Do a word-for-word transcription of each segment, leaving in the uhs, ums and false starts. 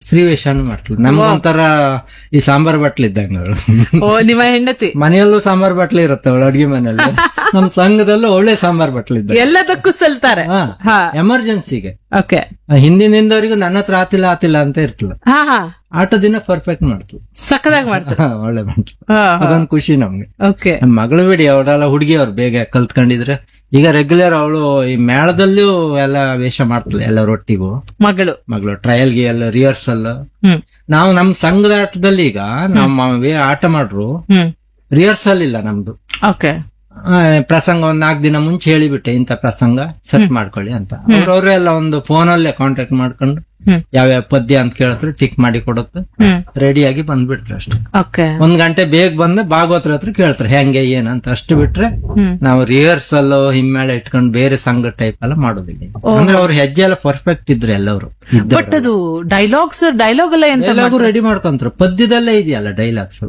ಸ್ತ್ರೀ ವೇಷನೂ ಮಾಡ್ತಿದ್ಲು. ನಮ್ಗೊಂಥರ ಈ ಸಾಂಬಾರ್ ಬಟ್ಲು ಇದ್ದಂಗ ಅವಳು. ಓ ನಿಮ್ಮ ಹೆಂಡತಿ ಮನೆಯಲ್ಲೂ ಸಾಂಬಾರ್ ಬಟ್ಲು ಇರುತ್ತೆ ಅವಳು ಅಡ್ಗೆ ಮನೆಯಲ್ಲಿ. ನಮ್ ಸಂಘದಲ್ಲೂ ಒಳ್ಳೆ ಸಾಂಬಾರ್ ಬಟ್ಲು ಇದ್ದ. ಎಲ್ಲದಕ್ಕೂ ಸಲ್ತಾರೆ. ಎಮರ್ಜೆನ್ಸಿಗೆ ಓಕೆ. ಹಿಂದಿನಿಂದವರಿಗೂ ನನ್ನ ಹತ್ರ ಆತಿಲ್ಲ ಆತಿಲ್ಲ ಅಂತ ಇರ್ತಲ್ಲ. ಹಾ ಹಾ ಆಟದಿನ ಪರ್ಫೆಕ್ಟ್ ಮಾಡ್ತು, ಸಕ್ಕದಾಗಿ ಮಾಡ್ತಾರೆ. ಒಳ್ಳೆ ಮಾಡ್ತು. ಅದೊಂದು ಖುಷಿ ನಮ್ಗೆ. ಓಕೆ. ನಮ್ ಮಗಳು ಬಿಡಿ, ಅವರೆಲ್ಲ ಹುಡುಗಿ ಅವ್ರು ಬೇಗ ಕಲ್ತ್ಕೊಂಡಿದ್ರೆ ಈಗ ರೆಗ್ಯುಲರ್ ಅವಳು ಈ ಮೇಳದಲ್ಲೂ ಎಲ್ಲ ವೇಷ ಮಾಡ್ತಲ್ಲ ಎಲ್ಲರೊಟ್ಟಿಗೂ. ಮಗಳು ಮಗಳು ಟ್ರಯಲ್ಗೆ ಎಲ್ಲ ರಿಹರ್ಸಲ್. ನಾವು ನಮ್ ಸಂಘದ ಆಟದಲ್ಲಿ ಈಗ ನಮ್ಮ ವೇ- ಆಟ ಮಾಡ್ರು ರಿಹರ್ಸಲ್ ಇಲ್ಲ ನಮ್ದು. ಓಕೆ. ಪ್ರಸಂಗ ಒಂದ್ ನಾಲ್ಕು ದಿನ ಮುಂಚೆ ಹೇಳಿಬಿಟ್ಟೆ ಇಂತ ಪ್ರಸಂಗ ಸೆಟ್ ಮಾಡ್ಕೊಳ್ಳಿ ಅಂತ. ಅವ್ರವ್ರೆ ಎಲ್ಲ ಒಂದು ಫೋನಲ್ಲೇ ಕಾಂಟ್ಯಾಕ್ಟ್ ಮಾಡ್ಕೊಂಡು ಯಾವ್ಯಾವ ಪದ್ಯ ಅಂತ ಕೇಳಿದ್ರೆ ಟಿಕ್ ಮಾಡಿ ಕೊಡುತ್ತೆ, ರೆಡಿಯಾಗಿ ಬಂದ್ಬಿಟ್ರೆ ಅಷ್ಟೇ. ಓಕೆ. ಒಂದ್ ಗಂಟೆ ಬೇಗ ಬಂದು ಭಾಗವತರ ಹತ್ರ ಕೇಳ್ತಾರೆ ಹೆಂಗೆ ಏನಂತ, ಅಷ್ಟು ಬಿಟ್ರೆ ನಾವು ರಿಹರ್ಸಲ್ ಹಿಮ್ಮೇಳ ಇಟ್ಕೊಂಡು ಬೇರೆ ಸಂಘ ಟೈಪ್ ಎಲ್ಲ ಮಾಡೋದಿಲ್ಲ. ಅಂದ್ರೆ ಅವ್ರ ಹೆಜ್ಜೆ ಎಲ್ಲ ಪರ್ಫೆಕ್ಟ್ ಇದ್ರೆ ಎಲ್ಲವರು. ಬಟ್ ಅದು ಡೈಲಾಗ್ಸ್ ಡೈಲಾಗ್ ಎಲ್ಲ ಎಂತ ಎಲ್ಲಾಗೂ ರೆಡಿ ಮಾಡ್ಕೊಂತಾರೆ, ಪದ್ಯದಲ್ಲೇ ಇದೆಯಲ್ಲ ಡೈಲಾಗ್ಸ್,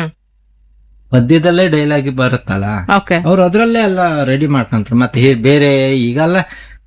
ಪದ್ಯದಲ್ಲೇ ಡೈಲಾಗ್ ಬರುತ್ತಲ್ಲ ಅವ್ರು ಅದ್ರಲ್ಲೇ ಎಲ್ಲ ರೆಡಿ ಮಾಡ್ಕೊಂತಾರೆ. ಮತ್ತೆ ಹೇ- ಬೇರೆ ಈಗೆಲ್ಲ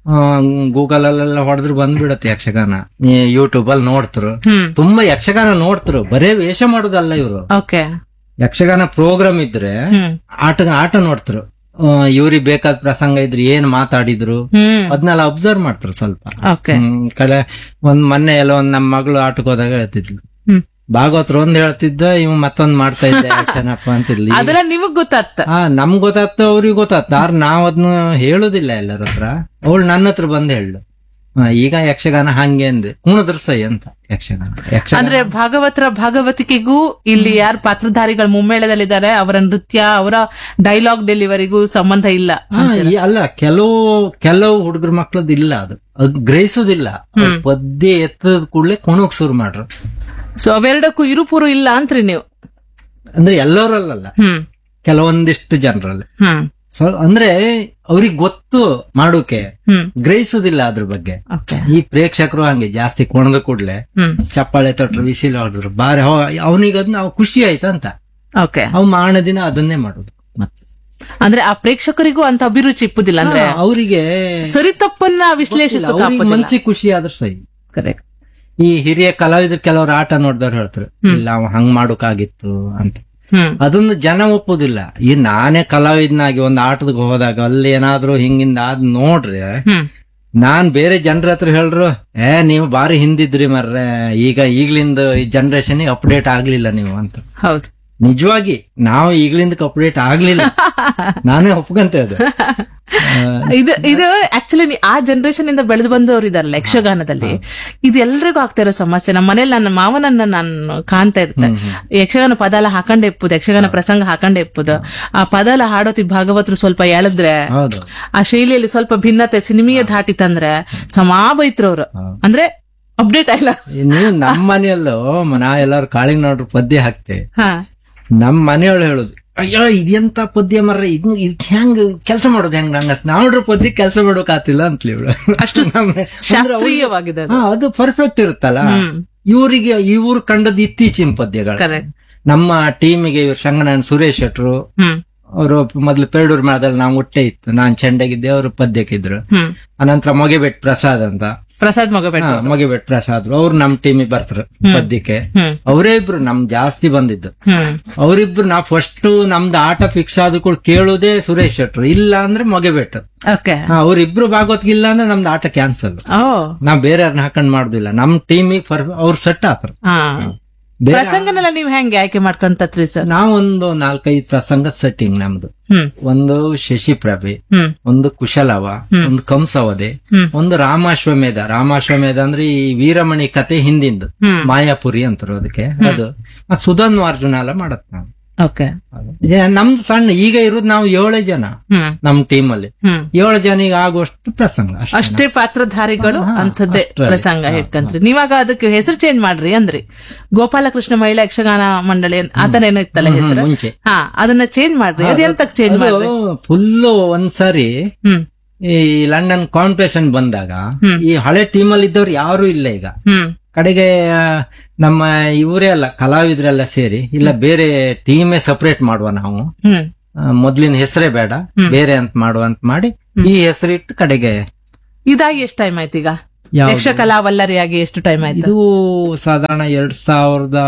ಗೂಗಲ್ ಅಲ್ಲೆಲ್ಲ ಹೊಡೆದ್ರು ಬಂದ್ಬಿಡತ್ತೆ ಯಕ್ಷಗಾನ, ಯೂಟ್ಯೂಬ್ ಅಲ್ಲಿ ನೋಡ್ತರು, ತುಂಬಾ ಯಕ್ಷಗಾನ ನೋಡ್ತರು, ಬರೇ ವೇಷ ಮಾಡೋದಲ್ಲ ಇವರು. ಓಕೆ. ಯಕ್ಷಗಾನ ಪ್ರೋಗ್ರಾಮ್ ಇದ್ರೆ ಆಟ ಆಟ ನೋಡ್ತರು, ಇವ್ರಿಗೆ ಬೇಕಾದ ಪ್ರಸಂಗ ಇದ್ರೆ ಏನ್ ಮಾತಾಡಿದ್ರು ಅದನ್ನೆಲ್ಲ ಅಬ್ಸರ್ವ್ ಮಾಡ್ತಾರೆ ಸ್ವಲ್ಪ. ಹ್ಮ್, ಕಲೆ ಒಂದ್ ಮೊನ್ನೆ ಎಲ್ಲ ಒಂದ್ ನಮ್ ಮಗಳು ಆಟಕ್ಕೆ ಹೋದಾಗ ಹೇಳ್ತಿದ್ಲು, ಭಾಗವತ್ರ ಒಂದ್ ಹೇಳ್ತಿದ್ದ ಇವ್ ಮತ್ತೊಂದ್ ಮಾಡ್ತಾ ಇದ್ದೆ ಯಕ್ಷಗಾನಪ್ಪ ಅಂತಿರ್ಲಿ. ಅದೆಲ್ಲ ನಿಮಗ್ ಗೊತ್ತಾಗ್ತ? ಹಾ, ನಮ್ಗ್ ಗೊತ್ತಾಗ್ತ, ಅವ್ರಿಗೆ ಗೊತ್ತಾಗ್ತ. ಆರ್ ನಾವ್ ಅದನ್ನ ಹೇಳುದಿಲ್ಲ ಎಲ್ಲರ ಹತ್ರ. ಅವಳು ನನ್ನ ಹತ್ರ ಬಂದ್ ಹೇಳು, ಈಗ ಯಕ್ಷಗಾನ ಹಂಗೆ ಅಂದೆ, ಕುಣದ್ರ ಸೈ ಅಂತ ಯಕ್ಷಗಾನ. ಅಂದ್ರೆ ಭಾಗವತರ ಭಾಗವತಿಕೆಗೂ ಇಲ್ಲಿ ಯಾರು ಪಾತ್ರಧಾರಿಗಳು ಮುಮ್ಮೇಳದಲ್ಲಿದ್ದಾರೆ ಅವರ ನೃತ್ಯ, ಅವರ ಡೈಲಾಗ್ ಡೆಲಿವರಿಗೂ ಸಂಬಂಧ ಇಲ್ಲ ಅಲ್ಲ. ಕೆಲವು ಕೆಲವು ಹುಡುಗರ ಮಕ್ಳದ್ ಇಲ್ಲ, ಅದು ಅದು ಗ್ರಹಿಸೋದಿಲ್ಲ. ಪದ್ಯ ಎತ್ತದ ಕೂಡಲೇ ಕುಣಕ್ ಶುರು ಮಾಡ್ರು. ಸೊ ಅವೆರಡಕ್ಕೂ ಇರುಪುರು ಇಲ್ಲ ಅಂತ್ರಿ ನೀವು? ಅಂದ್ರೆ ಎಲ್ಲರಲ್ಲ, ಕೆಲವೊಂದಿಷ್ಟು ಜನರಲ್ಲಿ. ಅಂದ್ರೆ ಅವ್ರಿಗೆ ಗೊತ್ತು ಮಾಡೋಕೆ, ಗ್ರಹಿಸುದಿಲ್ಲ ಅದ್ರ ಬಗ್ಗೆ. ಈ ಪ್ರೇಕ್ಷಕರು ಹಂಗೆ ಜಾಸ್ತಿ ಕುಣದ ಕೂಡ್ಲೆ ಚಪ್ಪಾಳೆ ತೊಟ್ರು, ವಿಸಿಲ್ ಹೊಡೆದ್ರು, ಬಾರಿ ಅವನಿಗೆ ಅದ್ ನಾವು ಖುಷಿ ಆಯ್ತಂತ ಅವ್ ಮಾಣ ದಿನ ಅದನ್ನೇ ಮಾಡೋದು. ಮತ್ತೆ ಅಂದ್ರೆ ಆ ಪ್ರೇಕ್ಷಕರಿಗೂ ಅಂತ ಅಭಿರುಚಿ ಇಪ್ಪುದಿಲ್ಲ, ಅಂದ್ರೆ ಅವರಿಗೆ ಸರಿ ತಪ್ಪನ್ನ ವಿಶ್ಲೇಷಿಸ ಮನ್ಸಿಗೆ ಖುಷಿ ಆದ್ರೂ ಸರಿ. ಕರೆಕ್ಟ್. ಈ ಹಿರಿಯ ಕಲಾವಿದ್ರು ಕೆಲವರು ಆಟ ನೋಡಿದವ್ರು ಹೇಳ್ತಾರೆ, ಇಲ್ಲ ಅವ ಹಂಗ್ ಮಾಡೋಕಾಗಿತ್ತು ಅಂತ. ಅದನ್ನು ಜನ ಒಪ್ಪುದಿಲ್ಲ. ಈ ನಾನೇ ಕಲಾವಿದನಾಗಿ ಒಂದ್ ಆಟದಾಗ ಹೋದಾಗ ಅಲ್ಲಿ ಏನಾದ್ರು ಹಿಂಗಿಂದ ಆದ್ ನೋಡ್ರಿ, ನಾನ್ ಬೇರೆ ಜನರ ಹತ್ರ ಹೇಳ್ರು, ಏ ನೀವು ಬಾರಿ ಹಿಂದಿದ್ರಿ ಮರ್ರೆ, ಈಗ ಈಗ್ಲಿಂದ ಈ ಜನರೇಷನ್ ಅಪ್ಡೇಟ್ ಆಗ್ಲಿಲ್ಲ ನೀವು ಅಂತ. ಹೌದು, ನಿಜವಾಗಿ ನಾವು ಈಗ್ಲಿಂದ ಅಪ್ಡೇಟ್ ಆಗ್ಲಿಲ್ಲ, ನಾನೇ ಒಪ್ಕೊಂತ ಇದ್ದೆ. ಇದು ಇದು ಆಕ್ಚುಲಿ ಆ ಜನರೇಷನ್ ಇಂದ ಬೆಳೆದು ಬಂದವರು ಇದಾರಲ್ಲ ಯಕ್ಷಗಾನದಲ್ಲಿ, ಇದು ಎಲ್ರಿಗೂ ಆಗ್ತಾ ಇರೋ ಸಮಸ್ಯೆ. ನಮ್ಮ ಮನೇಲಿ ನನ್ನ ಮಾವನನ್ನ ನಾನು ಕಾಣ್ತಾ ಇರ್ತೆ, ಯಕ್ಷಗಾನ ಪದ ಎಲ್ಲ ಹಾಕೊಂಡೆ ಇಪ್ಪುದು, ಯಕ್ಷಗಾನ ಪ್ರಸಂಗ ಹಾಕೊಂಡೆ ಇಪ್ಪುದು. ಆ ಪದ ಎಲ್ಲ ಹಾಡೋತಿ ಭಾಗವತರು ಸ್ವಲ್ಪ ಎಳೆದ್ರೆ, ಆ ಶೈಲಿಯಲ್ಲಿ ಸ್ವಲ್ಪ ಭಿನ್ನತೆ ಸಿನಿಮೀಯ ಧಾಟಿ ತಂದ್ರೆ ಸಮಾ ಬೈತ್ರು ಅವ್ರು. ಅಂದ್ರೆ ಅಪ್ಡೇಟ್ ಆಗಿಲ್ಲ. ನೀವು ನಮ್ಮ ಮನೆಯಲ್ಲೂ ನಾ ಎಲ್ಲಾರು ಕಾಳಿಂಗ್ ನೋಡ್ರು ಪದ್ಯ ಹಾಕ್ತೆ, ನಮ್ ಮನೆಯೊಳು ಹೇಳುದು, ಅಯ್ಯೋ ಇದೆಂತ ಪದ್ಯ ಮರ್ರ, ಇದ್ ಇದ್ ಹೆಂಗ್ ಕೆಲಸ ಮಾಡೋದು ಹೆಂಗ್ ನಂಗ ನಾವ್ರ ಪದ್ಯ ಕೆಲಸ ಮಾಡೋಕ್ ಆತಿಲ್ಲ ಅಂತಲಿ ಇವಳು. ಅಷ್ಟು ಶಾಸ್ತ್ರೀಯವಾಗಿದೆ ಅದು, ಪರ್ಫೆಕ್ಟ್ ಇರುತ್ತಲ್ಲ. ಇವರಿಗೆ ಇವ್ರು ಕಂಡದ್ ಇತ್ತೀಚಿನ ಪದ್ಯಗಳು. ನಮ್ಮ ಟೀಮಿಗೆ ಇವ್ರು ಶಂಗನಾರಾಯಣ ಸುರೇಶ್ ಶೆಟ್ರು ಅವರು ಮೊದ್ಲು ಪೇರೂರ್ ಮೇಳದಲ್ಲಿ ನಾವು ಒಟ್ಟೆ ಇತ್ತು, ನಾನ್ ಚೆಂಡಗಿದ್ದೆ, ಅವರು ಪದ್ಯಕ್ಕಿದ್ರು. ಅನಂತರ ಮೊಗೆಬೆಟ್ ಪ್ರಸಾದ್ ಅಂತ, ಪ್ರಸಾದ್ ಮೊಗೆಬೆಟ್ ಮೊಗೆಬೆಟ್ ಪ್ರಸಾದ್ ಅವ್ರು ನಮ್ ಟೀಮಿಗೆ ಬರ್ತಾರೆ ಪದ್ಯಕ್ಕೆ. ಅವರೇ ಇಬ್ರು ನಮ್ ಜಾಸ್ತಿ ಬಂದಿದ್ದು. ಅವರಿಬ್ರು ನಾವ್ ಫಸ್ಟ್ ನಮ್ದು ಆಟ ಫಿಕ್ಸ್ ಆದ ಕೂಡ ಕೇಳುದೇ ಸುರೇಶ್ ಶೆಟ್ರು, ಇಲ್ಲ ಅಂದ್ರೆ ಮೊಗೆಬೆಟ್. ಅವ್ರಿಬ್ರು ಭಾಗವತ್ಗಿಲ್ಲ ಅಂದ್ರೆ ನಮ್ದು ಆಟ ಕ್ಯಾನ್ಸಲ್. ನಾವ್ ಬೇರೆ ಯಾರನ್ನ ಹಾಕೊಂಡ್ ಮಾಡುದಿಲ್ಲ, ನಮ್ ಟೀಮಿಗೆ ಅವ್ರು ಸೆಟ್ ಹಾಕ್ರ. ಪ್ರಸಂಗನೆಲ್ಲ ನೀವ್ ಹೆಂಗೆ ಆಯ್ಕೆ ಮಾಡ್ಕೊಂತತ್ರಿ ಸರ್? ನಾವೊಂದು ನಾಲ್ಕೈದು ಪ್ರಸಂಗ ಸೆಟ್ಟಿಂಗ್ ನಮ್ದು. ಒಂದು ಶಶಿಪ್ರಭೆ, ಒಂದು ಕುಶಲವ, ಒಂದು ಕಂಸವದೆ, ಒಂದು ರಾಮಾಶ್ವಮೇಧ. ರಾಮಾಶ್ವಮೇಧ ಅಂದ್ರೆ ಈ ವೀರಮಣಿ ಕತೆ ಹಿಂದಿಂದು, ಮಾಯಾಪುರಿ ಅಂತಾರ ಅದಕ್ಕೆ. ಅದು ಸುಧನ್ವ ಅರ್ಜುನ ಎಲ್ಲ ಮಾಡತ್ ನಾವು. ನಮ್ದು ಸಣ್ಣ ಈಗ ಇರೋದು ನಾವು ಏಳೇ ಜನ ನಮ್ ಟೀಮ್ ಅಲ್ಲಿ. ಏಳು ಜನ ಈಗ ಆಗುವಷ್ಟು ಪ್ರಸಂಗ, ಅಷ್ಟೇ ಪಾತ್ರಧಾರಿಗಳು ಅಂತದ್ದೇ ಪ್ರಸಂಗ ಹಿಡ್ಕಂತ್ರಿ. ನೀವಾಗ ಅದಕ್ಕೆ ಹೆಸರು ಚೇಂಜ್ ಮಾಡ್ರಿ ಅಂದ್ರಿ, ಗೋಪಾಲಕೃಷ್ಣ ಮಹಿಳಾ ಯಕ್ಷಗಾನ ಮಂಡಳಿ ಆತರ ಏನೋ ಇತ್ತಲ್ಲ ಹೆಸರು, ಹಾ ಅದನ್ನ ಚೇಂಜ್ ಮಾಡ್ರಿ. ಅದೆಂತಕ್ ಚೇಂಜ್ ಮಾಡ್ರಿ? ಫುಲ್ಲು ಒಂದ್ಸರಿ ಈ ಲಂಡನ್ ಕಾಂಪಿಟೇಷನ್ ಬಂದಾಗ ಈ ಹಳೆ ಟೀಮ್ ಅಲ್ಲಿ ಇದ್ದವ್ರು ಯಾರು ಇಲ್ಲ ಈಗ. ಕಡೆಗೆ ನಮ್ಮ ಇವರೇ ಅಲ್ಲ ಕಲಾವಿದ್ರೆಲ್ಲ ಸೇರಿ, ಇಲ್ಲ ಬೇರೆ ಟೀಮೇ ಸಪರೇಟ್ ಮಾಡುವ ನಾವು, ಮೊದ್ಲಿನ ಹೆಸರೇ ಬೇಡ ಬೇರೆ ಅಂತ ಮಾಡುವ ಅಂತ ಮಾಡಿ ಈ ಹೆಸರಿಟ್ಟು ಕಡೆಗೆ ಇದಾಗಿ ಎಷ್ಟ್ ಟೈಮ್ ಆಯ್ತು ಈಗ? ಯಾವ್ದು? ಯಕ್ಷಕಲಾವಲ್ಲರಿಯಾಗಿ ಎಷ್ಟು ಟೈಮ್ ಆಯ್ತು ಇದು ಸಾಧಾರಣ ಎರಡ್ ಸಾವಿರದ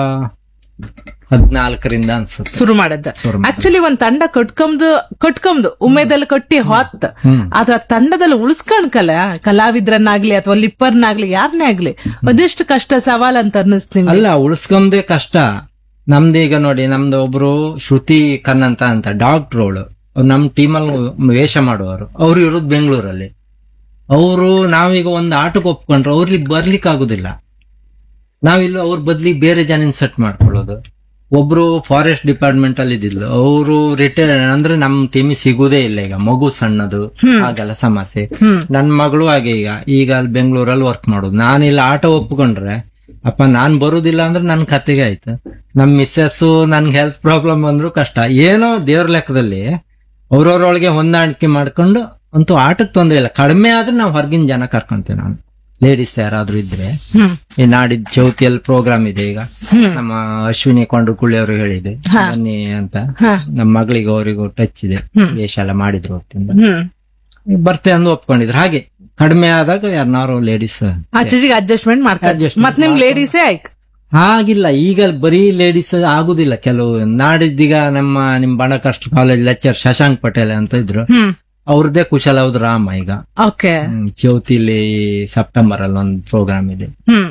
ಹದ್ನಾಲ್ಕರಿಂದ ಅನ್ಸುತ್ತೆ ಶುರು ಮಾಡದ್ದ? ಶುರು ಮಾಡಿದ್ದು. ಆಕ್ಚುಲಿ ಒಂದ್ ತಂಡ ಕಟ್ಕೊಂಡ್ ಕಟ್ಕೊಂಡ್ ಉಮೇದಲ್ಲಿ ಕಟ್ಟಿ ಹೊತ್ ಅದ್ರ ತಂಡದಲ್ಲಿ ಉಳಿಸ್ಕೊಂಡ್ಕಲ್ಲ ಕಲಾವಿದ್ರನ್ನಾಗ್ಲಿ ಅಥವಾ ಲಿಪ್ಪರ್ನಾಗ್ಲಿ ಯಾರನ್ನೇ ಆಗ್ಲಿ ಅದೆಷ್ಟು ಕಷ್ಟ ಸವಾಲ್ ಅಂತ ಅನ್ನಿಸ್ತು ನಿಮ್ಗೆ? ಅಲ್ಲ, ಉಳಿಸ್ಕೊಂಬದೇ ಕಷ್ಟ. ನಮ್ದೀಗ ನೋಡಿ, ನಮ್ದು ಒಬ್ರು ಶ್ರುತಿ ಕನ್ನಂತ ಅಂತ ಡಾಕ್ಟರ್ ಅವಳು, ನಮ್ ಟೀಮಲ್ಲಿ ವೇಷ ಮಾಡುವವರು, ಅವ್ರು ಇರೋದು ಬೆಂಗಳೂರಲ್ಲಿ. ಅವರು ನಾವೀಗ ಒಂದು ಆಟಕ್ಕೆ ಒಪ್ಕೊಂಡ್ರೆ ಅವ್ರಿಗೆ ಬರ್ಲಿಕ್ಕೆ ಆಗುದಿಲ್ಲ. ನಾವಿಲ್ಲ ಅವ್ರ ಬದ್ಲಿ ಬೇರೆ ಜನ ಸೆಟ್ ಮಾಡ್ಕೊಳ್ಳೋದು. ಒಬ್ರು ಫಾರೆಸ್ಟ್ ಡಿಪಾರ್ಟ್ಮೆಂಟ್ ಅಲ್ಲಿ ಇದ್ದಿದ್ಲು, ಅವರು ರಿಟೈರ್ ಅಂದ್ರೆ ನಮ್ ಟೀಮಿಗೆ ಸಿಗುದೇ ಇಲ್ಲ. ಈಗ ಮಗು ಸಣ್ಣದು, ಹಾಗೆಲ್ಲ ಸಮಸ್ಯೆ. ನನ್ ಮಗಳು ಹಾಗೆ ಈಗ ಈಗ ಅಲ್ಲಿ ಬೆಂಗಳೂರಲ್ಲಿ ವರ್ಕ್ ಮಾಡೋದು. ನಾನಿಲ್ಲ ಆಟ ಒಪ್ಕೊಂಡ್ರೆ ಅಪ್ಪ ನಾನ್ ಬರುದಿಲ್ಲ ಅಂದ್ರೆ ನನ್ ಕತೆಗೆ ಆಯ್ತು. ನಮ್ ಮಿಸ್ಸಸ್ ನನ್ಗೆ ಹೆಲ್ತ್ ಪ್ರಾಬ್ಲಮ್ ಅಂದ್ರು ಕಷ್ಟ. ಏನೋ ದೇವ್ರ ಲೆಕ್ಕದಲ್ಲಿ ಅವ್ರವ್ರೊಳಗೆ ಹೊಂದಾಣಿಕೆ ಮಾಡ್ಕೊಂಡು ಅಂತೂ ಆಟಕ್ಕೆ ತೊಂದ್ರೆ ಇಲ್ಲ. ಕಡಿಮೆ ಆದ್ರೆ ನಾವು ಹೊರಗಿನ ಜನ ಕರ್ಕೊಂತೇವೆ. ನಾನು ಲೇಡೀಸ್ ಯಾರಾದ್ರೂ ಇದ್ರೆ, ಈ ನಾಡಿದ್ ಚೌತಿಯಲ್ಲಿ ಪ್ರೋಗ್ರಾಮ್ ಇದೆ ಈಗ, ನಮ್ಮ ಅಶ್ವಿನಿ ಕೊಂಡ್ರಕುಳ್ಳಿ ಅವರು ಹೇಳಿದೆ ಬನ್ನಿ ಅಂತ. ನಮ್ಮ ಮಗಳಿಗೆ ಅವರಿಗೂ ಟಚ್ ಇದೆ, ವೇಷ ಎಲ್ಲ ಮಾಡಿದ್ರು ಹೊತ್ತಿಂದ ಬರ್ತೆ ಅಂದು ಒಪ್ಕೊಂಡಿದ್ರು. ಹಾಗೆ ಕಡಿಮೆ ಆದಾಗ ಯಾರನ್ನಾರು ಲೇಡೀಸ್ ಆಚೆಗೆ ಅಡ್ಜಸ್ಟ್ಮೆಂಟ್ ಮಾಡ್ತಾರೆ. ಮತ್ ನಿಮ್ ಲೇಡೀಸೇ ಆಯ್ತು ಆಗಿಲ್ಲ. ಈಗ ಬರೀ ಲೇಡೀಸ್ ಆಗುದಿಲ್ಲ. ಕೆಲವು ನಾಡಿದ್ದೀಗ ನಮ್ಮ ನಿಮ್ ಬಣಕಷ್ಟ ಕಾಲೇಜ್ ಲೆಕ್ಚರ್ ಶಶಾಂಕ್ ಪಟೇಲ್ ಅಂತ ಇದ್ರು, ಅವ್ರದ್ದೇ ಕುಶಲವದ್ ರಾಮ ಈಗ ಓಕೆ ಜ್ಯೋತಿಲಿ ಸೆಪ್ಟೆಂಬರ್ ಅಲ್ಲಿ ಒಂದು ಪ್ರೋಗ್ರಾಮ್ ಇದೆ.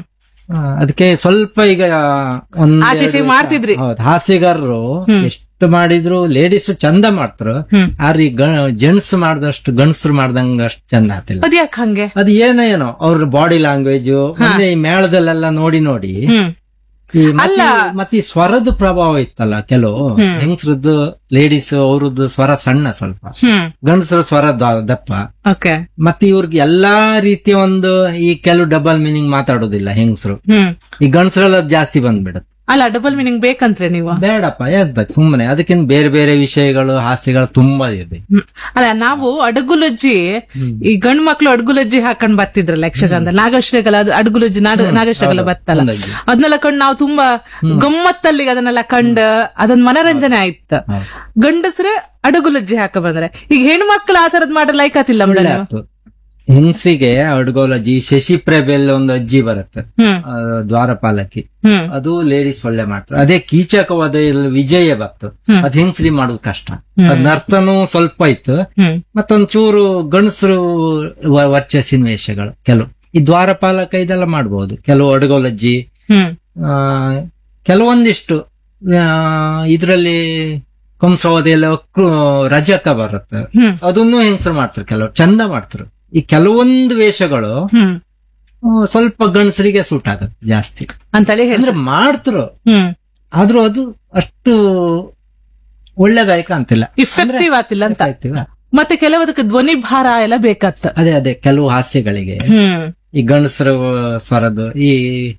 ಅದಕ್ಕೆ ಸ್ವಲ್ಪ ಈಗ ಆಚೆ ಮಾಡ್ತಿದ್ರಿ. ಹೌದು, ಹಾಸ್ಯಗಾರರು ಎಷ್ಟು ಮಾಡಿದ್ರು ಲೇಡೀಸ್ ಚಂದ ಮಾಡ್ತಾರ, ಆದ್ರೆ ಈ ಜೆಂಟ್ಸ್ ಮಾಡ್ದಷ್ಟು ಗಂಡಸರು ಮಾಡ್ದಂಗ ಅಷ್ಟು ಚಂದ ಆಗ್ತಿಲ್ಲ. ಅದ್ಯಾಕ್ ಹಂಗೆ? ಅದು ಏನೋ ಏನೋ ಅವ್ರ ಬಾಡಿ ಲ್ಯಾಂಗ್ವೇಜ್ ಮತ್ತೆ ಈ ಮೇಳದಲ್ಲೆಲ್ಲ ನೋಡಿ ನೋಡಿ ಈ ಮತ್ತೆ ಮತ್ತೆ ಈ ಸ್ವರದ ಪ್ರಭಾವ ಇತ್ತಲ್ಲ. ಕೆಲವು ಹೆಂಗಸ್ರದ್ದು ಲೇಡೀಸ್ ಅವ್ರದ್ದು ಸ್ವರ ಸಣ್ಣ, ಸ್ವಲ್ಪ ಗಂಡಸರ ಸ್ವರ ದ- ದಪ್ಪ. ಓಕೆ ಮತ್ತೆ ಇವ್ರಿಗೆ ಎಲ್ಲಾ ರೀತಿಯ ಒಂದು ಈ ಕೆಲವು ಡಬಲ್ ಮೀನಿಂಗ್ ಮಾತಾಡೋದಿಲ್ಲ ಹೆಂಗಸರು. ಈ ಗಂಡಸರೆಲ್ಲ ಜಾಸ್ತಿ ಬಂದ್ಬಿಡತ್ತೆ. ಅಲ್ಲ, ಡಬಲ್ ಮೀನಿಂಗ್ ಬೇಕಂತ್ರೆ ನೀವು? ಬೇಡಪ್ಪ, ಎದ್ದ ಸುಮ್ಮನೆ. ಅದಕ್ಕಿಂತ ಬೇರೆ ಬೇರೆ ವಿಷಯಗಳು ಹಾಸ್ಯಗಳು ತುಂಬಾ ಇದೆ. ಅಲ್ಲ, ನಾವು ಅಡಗುಲಜ್ಜಿ ಈ ಗಂಡ್ ಮಕ್ಳು ಅಡಗುಲಜ್ಜಿ ಹಾಕೊಂಡ್ ಬರ್ತಿದ್ರಲ್ಲ ಯಕ್ಷಗಾನದ, ನಾಗಶ್ರೀಗಲ ಅದು ಅಡಗುಲಜ್ಜಿ ನಾಗಶ್ರೀಗಲ ಬತ್ತಲ್ಲ, ಅದನ್ನೆಲ್ಲ ಕಂಡು ನಾವು ತುಂಬಾ ಗಮ್ಮತ್ತಲ್ಲಿ ಅದನ್ನೆಲ್ಲ ಕಂಡು ಅದನ್ನ ಮನರಂಜನೆ ಆಯ್ತು. ಗಂಡಸ್ರೆ ಅಡಗುಲಜ್ಜಿ ಹಾಕ ಬಂದ್ರೆ ಈಗ ಹೆಣ್ಮಕ್ಳು ಆ ತರದ್ ಮಾಡ್ರೆ ಲೈಕ್ ಆತಿಲ್ಲ ಮೇಡಮ್. ಹೆಂಗಸ್ರಿಗೆ ಅಡ್ಗೋಲಜ್ಜಿ ಶಶಿ ಪ್ರಭೆಲ್ ಒಂದು ಅಜ್ಜಿ ಬರುತ್ತೆ, ದ್ವಾರಪಾಲಕಿ, ಅದು ಲೇಡೀಸ್ ಒಳ್ಳೆ ಮಾಡ್ತಾರೆ. ಅದೇ ಕೀಚಕವಾದ ವಿಜಯ ಭಕ್ತ, ಅದ್ ಹೆಂಗಸ್ರಿ ಮಾಡೋದು ಕಷ್ಟ. ಅದ್ ನರ್ತನೂ ಸ್ವಲ್ಪ ಇತ್ತು, ಮತ್ತೊಂದ್ ಚೂರು ಗಂಡಸರು ವರ್ಚಸ್ಸಿನ ವೇಷಗಳು ಕೆಲವು. ಈ ದ್ವಾರಪಾಲಕ ಇದೆಲ್ಲ ಮಾಡ್ಬೋದು. ಕೆಲವು ಅಡ್ಗೋಲಜ್ಜಿ, ಕೆಲವೊಂದಿಷ್ಟು ಇದ್ರಲ್ಲಿ ಕಂಸವದೆ ಎಲ್ಲ ರಜಕ ಬರುತ್ತೆ, ಅದನ್ನು ಹೆಂಗಸರು ಮಾಡ್ತಾರೆ. ಕೆಲವು ಚಂದ ಮಾಡ್ತಾರೆ. ಈ ಕೆಲವೊಂದು ವೇಷಗಳು ಸ್ವಲ್ಪ ಗಂಡಸರಿಗೆ ಸೂಟ್ ಆಗತ್ತೆ ಜಾಸ್ತಿ ಅಂತೇಳಿ ಅಂದ್ರೆ ಮಾಡ್ತರು, ಆದ್ರೂ ಅದು ಅಷ್ಟು ಒಳ್ಳೇದಾಯ್ಕ ಅಂತಿಲ್ಲ, ಇಫೆಕ್ಟಿವ್ ಆಗ್ತಿಲ್ಲ ಅಂತ. ಮತ್ತೆ ಕೆಲವದಕ್ಕೆ ಧ್ವನಿ ಭಾರ ಎಲ್ಲ ಬೇಕಾಗ್ತ. ಅದೇ ಅದೇ ಕೆಲವು ಹಾಸ್ಯಗಳಿಗೆ ಈ ಗಂಡಸರ ಸ್ವರದ್ದು ಈ